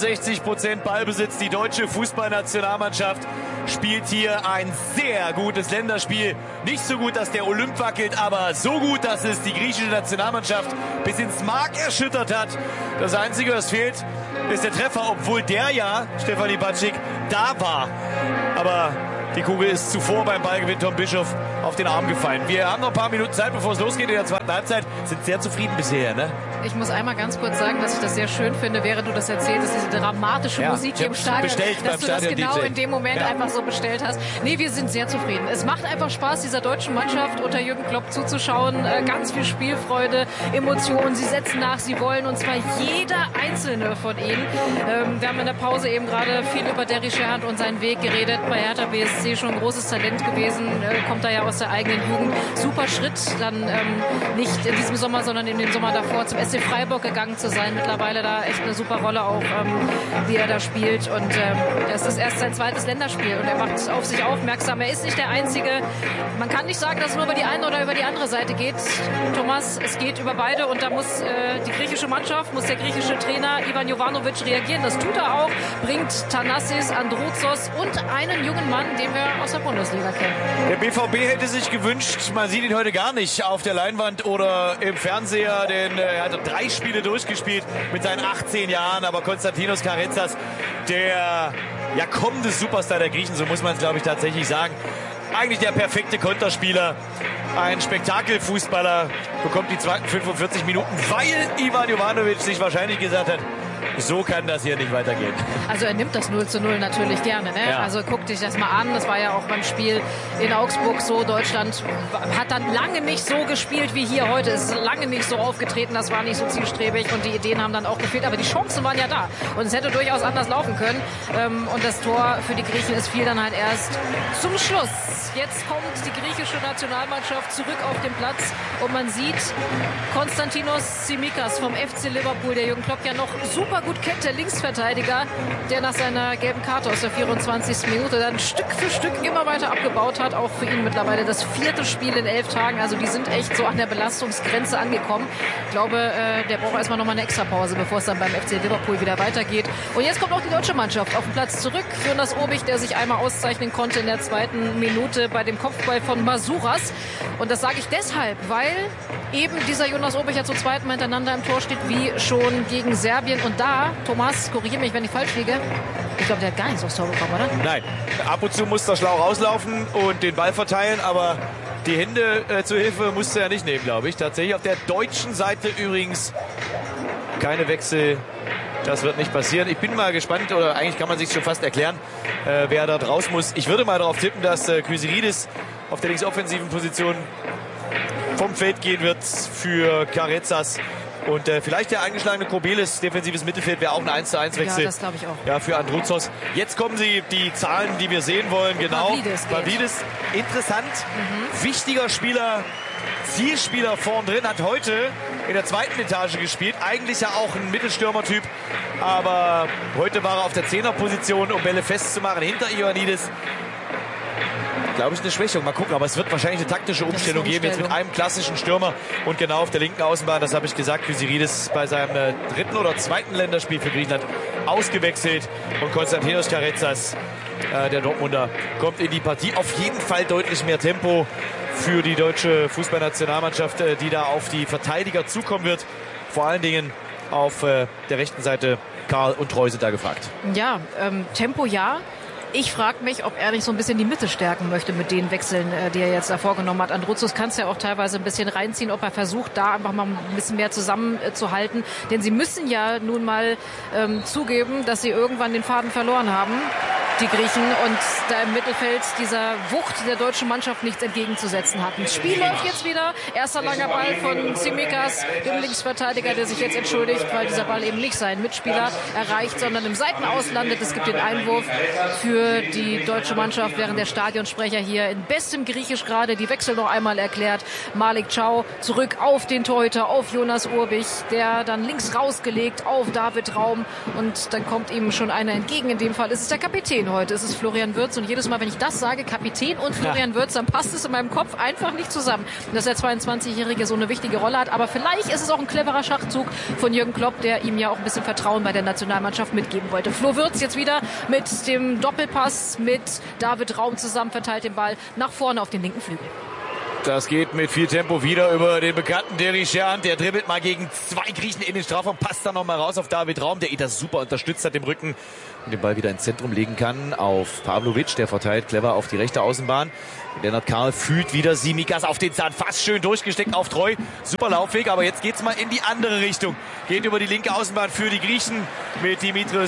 S1: 63% Ballbesitz. Die deutsche Fußballnationalmannschaft spielt hier ein sehr gutes Länderspiel. Nicht so gut, dass der Olymp wackelt, aber so gut, dass es die griechische Nationalmannschaft bis ins Mark erschüttert hat. Das Einzige, was fehlt, ist der Treffer, obwohl der ja, Stefanie Batschik, da war. Aber die Kugel ist zuvor beim Ballgewinn Tom Bischof auf den Arm gefallen. Wir haben noch ein paar Minuten Zeit, bevor es losgeht in der zweiten Halbzeit. Sind sehr zufrieden bisher, ne? Ich muss einmal ganz kurz sagen, dass ich das sehr schön finde, während du das erzählst, diese dramatische Musik hier im Stadion, dass du das genau in dem Moment einfach so bestellt hast. Nee, wir sind sehr zufrieden. Es macht einfach Spaß, dieser deutschen Mannschaft unter Jürgen Klopp zuzuschauen. Ganz viel Spielfreude, Emotionen. Sie setzen nach, sie wollen, und zwar jeder einzelne von ihnen. Wir haben in der Pause eben gerade viel über Derry Sherhand und seinen Weg geredet. Bei Hertha BSC schon ein großes Talent gewesen. Kommt da ja aus der eigenen Jugend. Super Schritt, dann nicht in diesem Sommer, sondern in dem Sommer davor zum SC Freiburg gegangen zu sein. Mittlerweile da echt eine super Rolle auch, die er da spielt. Und es ist erst sein zweites Länderspiel und er macht auf sich aufmerksam. Er ist nicht der Einzige. Man kann nicht sagen, dass es nur über die eine oder über die andere Seite geht. Thomas, es geht über beide und da muss die griechische Mannschaft, muss der griechische Trainer Ivan Jovanovic reagieren. Das tut er auch. Bringt Thanassis, Androuzos und einen jungen Mann, den wir aus der Bundesliga kennen. Der BVB hätte sich gewünscht, man sieht ihn heute gar nicht auf der Leinwand oder im Fernseher, denn er hat 3 Spiele durchgespielt mit seinen 18 Jahren, aber Konstantinos Karetzas, der kommende Superstar der Griechen, so muss man es glaube ich tatsächlich sagen, eigentlich der perfekte Konterspieler, ein Spektakelfußballer, bekommt die zweiten 45 Minuten, weil Ivan Jovanovic sich wahrscheinlich gesagt hat, so kann das hier nicht weitergehen. Also er nimmt das 0:0 natürlich gerne, ne? Ja. Also guck dich das mal an. Das war ja auch beim Spiel in Augsburg so. Deutschland hat dann lange nicht so gespielt wie hier heute. Es ist lange nicht so aufgetreten. Das war nicht so zielstrebig und die Ideen haben dann auch gefehlt. Aber die Chancen waren ja da. Und es hätte durchaus anders laufen können. Und das Tor für die Griechen, es fiel dann halt erst zum Schluss. Jetzt kommt die griechische Nationalmannschaft zurück auf den Platz. Und man sieht Konstantinos Tsimikas vom FC Liverpool, der Jürgen Klopp ja noch super gut kennt, der Linksverteidiger, der nach seiner gelben Karte aus der 24. Minute dann Stück für Stück immer weiter abgebaut hat. Auch für ihn mittlerweile das 4. Spiel in 11 Tagen. Also die sind echt so an der Belastungsgrenze angekommen. Ich glaube, der braucht erstmal nochmal eine Extrapause, bevor es dann beim FC Liverpool wieder weitergeht. Und jetzt kommt auch die deutsche Mannschaft auf den Platz zurück. Jonas Obich, der sich einmal auszeichnen konnte in der 2. Minute bei dem Kopfball von Masouras. Und das sage ich deshalb, weil eben dieser Jonas Obich ja zu zweit Mal hintereinander im Tor steht, wie schon gegen Serbien. Und da, Thomas, korrigiere mich, wenn ich falsch liege, ich glaube, der hat gar nichts aufs Tor bekommen, oder? Nein, ab und zu muss der schlau rauslaufen und den Ball verteilen, aber die Hände zur Hilfe musste er nicht nehmen, glaube ich. Tatsächlich auf der deutschen Seite übrigens keine Wechsel. Das wird nicht passieren. Ich bin mal gespannt, oder eigentlich kann man sich schon fast erklären, wer da raus muss. Ich würde mal darauf tippen, dass Kyriakidis auf der linksoffensiven Position vom Feld gehen wird für Karetzas. Und vielleicht der eingeschlagene Kobelis, defensives Mittelfeld, wäre auch ein 1:1-Wechsel. Ja, das glaube ich auch. Ja, für Androuzos. Jetzt kommen die Zahlen, die wir sehen wollen. Genau. Pavlidis, interessant. Wichtiger Spieler, Zielspieler vorn drin, hat heute in der 2. Etage gespielt. Eigentlich ja auch ein Mittelstürmertyp. Aber heute war er auf der 10er-Position, um Bälle festzumachen hinter Ioannidis. glaube ich, eine Schwächung. Mal gucken, aber es wird wahrscheinlich eine taktische Umstellung geben, jetzt mit einem klassischen Stürmer und genau auf der linken Außenbahn, das habe ich gesagt, Kyriakidis bei seinem 3. oder 2. Länderspiel für Griechenland ausgewechselt und Konstantinos Karetzas, der Dortmunder, kommt in die Partie. Auf jeden Fall deutlich mehr Tempo für die deutsche Fußballnationalmannschaft, die da auf die Verteidiger zukommen wird. Vor allen Dingen auf der rechten Seite Karl und Treu sind da gefragt.
S2: Ja, Tempo ja. Ich frage mich, ob er nicht so ein bisschen die Mitte stärken möchte mit den Wechseln, die er jetzt da vorgenommen hat. Androutsos kann es ja auch teilweise ein bisschen reinziehen, ob er versucht, da einfach mal ein bisschen mehr zusammenzuhalten. Denn sie müssen ja nun mal zugeben, dass sie irgendwann den Faden verloren haben, die Griechen, und da im Mittelfeld dieser Wucht der deutschen Mannschaft nichts entgegenzusetzen hatten. Das Spiel läuft jetzt wieder. Erster langer Ball von Tsimikas, dem Linksverteidiger, der sich jetzt entschuldigt, weil dieser Ball eben nicht seinen Mitspieler erreicht, sondern im Seitenaus landet. Es gibt den Einwurf für die deutsche Mannschaft, während der Stadionsprecher hier in bestem Griechisch gerade die Wechsel noch einmal erklärt. Malik Chow zurück auf den Torhüter, auf Jonas Urbich, der dann links rausgelegt auf David Raum, und dann kommt ihm schon einer entgegen. In dem Fall ist es der Kapitän heute, es ist Florian Wirtz, und jedes Mal, wenn ich das sage, Kapitän und Florian Wirtz, dann passt es in meinem Kopf einfach nicht zusammen, dass der 22-Jährige so eine wichtige Rolle hat, aber vielleicht ist es auch ein cleverer Schachzug von Jürgen Klopp, der ihm ja auch ein bisschen Vertrauen bei der Nationalmannschaft mitgeben wollte. Flo Wirtz jetzt wieder mit dem Doppelpass mit David Raum zusammen, verteilt den Ball nach vorne auf den linken Flügel.
S1: Das geht mit viel Tempo wieder über den bekannten Derichern. Der dribbelt mal gegen 2 Griechen in den Strafraum, passt dann noch mal raus auf David Raum, der ihn das super unterstützt hat im Rücken und den Ball wieder ins Zentrum legen kann auf Pavlovic. Der verteilt clever auf die rechte Außenbahn. Lennart Karl fühlt wieder Tsimikas auf den Zahn, fast schön durchgesteckt auf Treu. Super Laufweg, aber jetzt geht's mal in die andere Richtung. Geht über die linke Außenbahn für die Griechen mit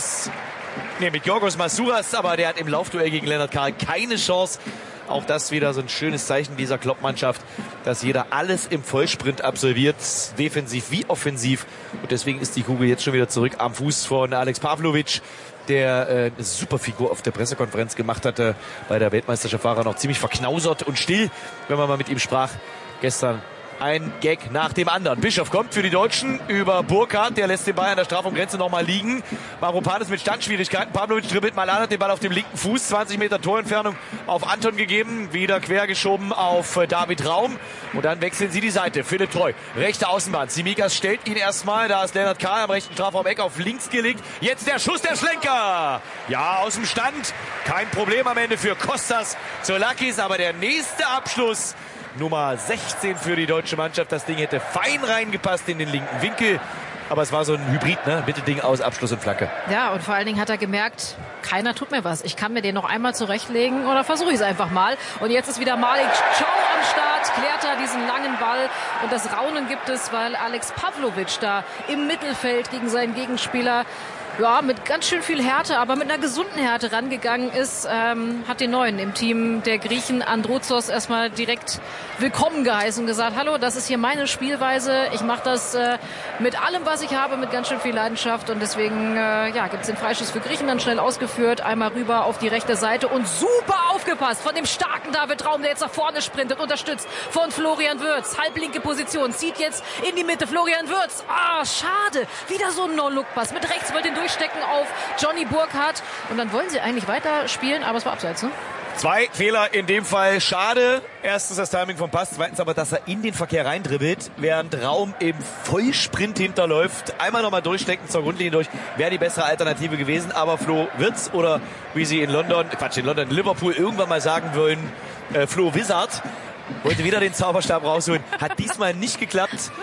S1: mit Yorgos Masouras, aber der hat im Laufduell gegen Lennart Karl keine Chance. Auch das wieder so ein schönes Zeichen dieser Klopp-Mannschaft, dass jeder alles im Vollsprint absolviert, defensiv wie offensiv. Und deswegen ist die Kugel jetzt schon wieder zurück am Fuß von Alex Pavlovic, der eine super Figur auf der Pressekonferenz gemacht hatte. Bei der Weltmeisterschaft war er noch ziemlich verknausert und still, wenn man mal mit ihm sprach. Gestern ein Gag nach dem anderen. Bischof kommt für die Deutschen über Burkhardt, der lässt den Ball an der Strafraumgrenze nochmal liegen. Mavropanos mit Standschwierigkeiten. Pavlovic dribbelt mal an, hat den Ball auf dem linken Fuß, 20 Meter Torentfernung auf Anton gegeben, wieder quer geschoben auf David Raum, und dann wechseln sie die Seite. Philipp Treu, rechte Außenbahn. Tsimikas stellt ihn erstmal, da ist Lennart Karl am rechten Strafraum-Eck auf links gelegt. Jetzt der Schuss, der Schlenker! Ja, aus dem Stand. Kein Problem am Ende für Kostas Zoulakis, aber der nächste Abschluss, Nummer 16 für die deutsche Mannschaft. Das Ding hätte fein reingepasst in den linken Winkel. Aber es war so ein Hybrid, ne? Mittelding aus Abschluss und Flanke.
S2: Ja, und vor allen Dingen hat er gemerkt, keiner tut mir was. Ich kann mir den noch einmal zurechtlegen oder versuche ich es einfach mal. Und jetzt ist wieder Malik Chow am Start, klärt da diesen langen Ball. Und das Raunen gibt es, weil Alex Pavlovic da im Mittelfeld gegen seinen Gegenspieler mit ganz schön viel Härte, aber mit einer gesunden Härte rangegangen ist, hat den Neuen im Team der Griechen, Androutsos, erstmal direkt willkommen geheißen und gesagt, hallo, das ist hier meine Spielweise, ich mache das mit allem, was ich habe, mit ganz schön viel Leidenschaft, und deswegen gibt es den Freischuss für Griechenland schnell ausgeführt, einmal rüber auf die rechte Seite und super aufgepasst von dem starken David Raum, der jetzt nach vorne sprintet, unterstützt von Florian Wirtz, halblinke Position, zieht jetzt in die Mitte, Florian Wirtz, schade, wieder so ein No-Look-Pass, mit rechts wollte den durchstecken auf Johnny Burkhardt, und dann wollen sie eigentlich weiterspielen, aber es war abseits, ne?
S1: 2 Fehler in dem Fall, schade. Erstens das Timing vom Pass, zweitens aber, dass er in den Verkehr reindribbelt, während Raum im Vollsprint hinterläuft. Einmal nochmal durchstecken zur Grundlinie durch, wäre die bessere Alternative gewesen, aber Flo Wirtz, oder wie sie in Liverpool irgendwann mal sagen wollen, Flo Wizard, wollte wieder den Zauberstab rausholen. Hat diesmal nicht geklappt.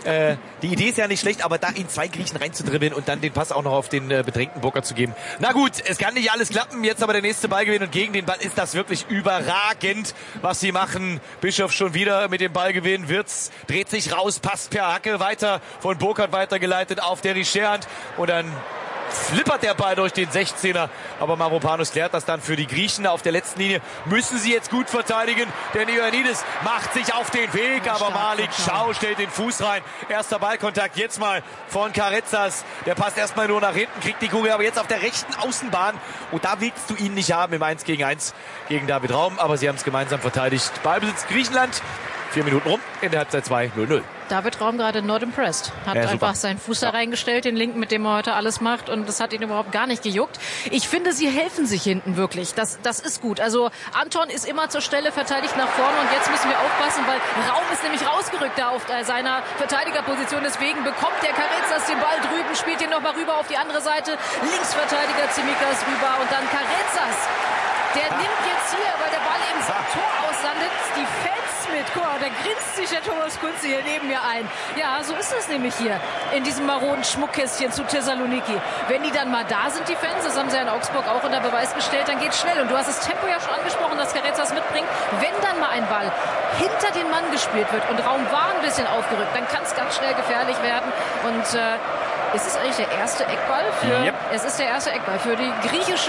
S1: Die Idee ist ja nicht schlecht, aber da in 2 Griechen reinzudribbeln und dann den Pass auch noch auf den bedrängten Burkhardt zu geben. Na gut, es kann nicht alles klappen. Jetzt aber der nächste Ballgewinn, und gegen den Ball ist das wirklich überragend, was sie machen. Bischof schon wieder mit dem Ballgewinn. Wirtz dreht sich raus, passt per Hacke weiter, von Burkhardt weitergeleitet auf Derichern, und dann flippert der Ball durch den 16er, aber Mavropanos klärt das dann für die Griechen. Auf der letzten Linie müssen sie jetzt gut verteidigen, denn Ioannidis macht sich auf den Weg, aber Malik Chow stellt den Fuß rein. Erster Ballkontakt jetzt mal von Karetzas, der passt erstmal nur nach hinten, kriegt die Kugel aber jetzt auf der rechten Außenbahn, und da willst du ihn nicht haben im 1 gegen 1 gegen David Raum, aber sie haben es gemeinsam verteidigt. Ballbesitz Griechenland, 4 Minuten rum, in der Halbzeit 2, 0-0.
S2: David Raum gerade not impressed. Hat einfach seinen Fuß da reingestellt, den linken, mit dem er heute alles macht. Und das hat ihn überhaupt gar nicht gejuckt. Ich finde, sie helfen sich hinten wirklich. Das ist gut. Also Anton ist immer zur Stelle, verteidigt nach vorne. Und jetzt müssen wir aufpassen, weil Raum ist nämlich rausgerückt da auf seiner Verteidigerposition. Deswegen bekommt der Carezas den Ball drüben, spielt ihn nochmal rüber auf die andere Seite. Linksverteidiger Tsimikas rüber und dann Carezas. Der nimmt jetzt hier, weil der Ball im Tor auslandet, die Fans mit. Guck mal, da grinst sich der Thomas Kunze hier neben mir ein. Ja, so ist es nämlich hier in diesem maroden Schmuckkästchen zu Thessaloniki. Wenn die dann mal da sind, die Fans, das haben sie ja in Augsburg auch unter Beweis gestellt, dann geht's schnell. Und du hast das Tempo ja schon angesprochen, das Carezas mitbringt. Wenn dann mal ein Ball hinter den Mann gespielt wird und Raum war ein bisschen aufgerückt, dann kann es ganz schnell gefährlich werden. Und ist es eigentlich der erste Eckball Es ist der erste Eckball für die griechische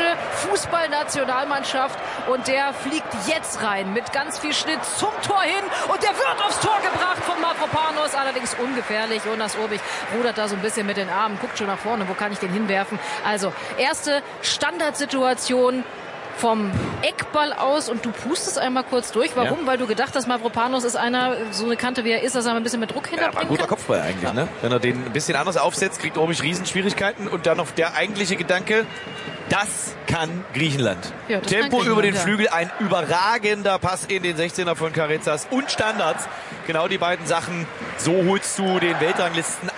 S2: Fußballnationalmannschaft und der fliegt jetzt rein mit ganz viel Schnitt zum Tor hin und der wird aufs Tor gebracht von Mavropanos, allerdings ungefährlich. Jonas Urbich rudert da so ein bisschen mit den Armen, guckt schon nach vorne, wo kann ich den hinwerfen? Also erste Standardsituation vom Eckball aus und du pustest einmal kurz durch. Warum? Ja. Weil du gedacht hast, Mavropanos ist einer, so eine Kante wie er ist, dass er ein bisschen mit Druck hinterbringen kann.
S1: Ein guter Kopfball eigentlich, ne? Wenn er den ein bisschen anders aufsetzt, kriegt Urbich Riesenschwierigkeiten und dann noch der eigentliche Gedanke, das kann Griechenland. Ja, das Tempo kann über den Flügel, ein überragender Pass in den 16er von Carezas und Standards. Genau die beiden Sachen. So holst du den Weltranglisten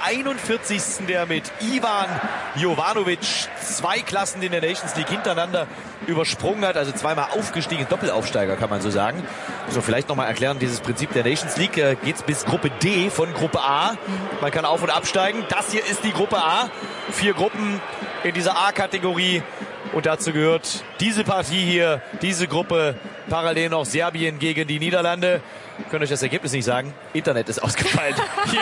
S1: 41. der mit Ivan Jovanovic 2 Klassen in der Nations League hintereinander übersprungen hat. Also zweimal aufgestiegen, Doppelaufsteiger kann man so sagen. So, vielleicht nochmal erklären, dieses Prinzip der Nations League geht's bis Gruppe D von Gruppe A. Man kann auf- und absteigen. Das hier ist die Gruppe A. 4 Gruppen in dieser A-Kategorie. Und dazu gehört diese Partie hier, diese Gruppe, parallel noch Serbien gegen die Niederlande. Könnt euch das Ergebnis nicht sagen. Internet ist ausgefallen. Hier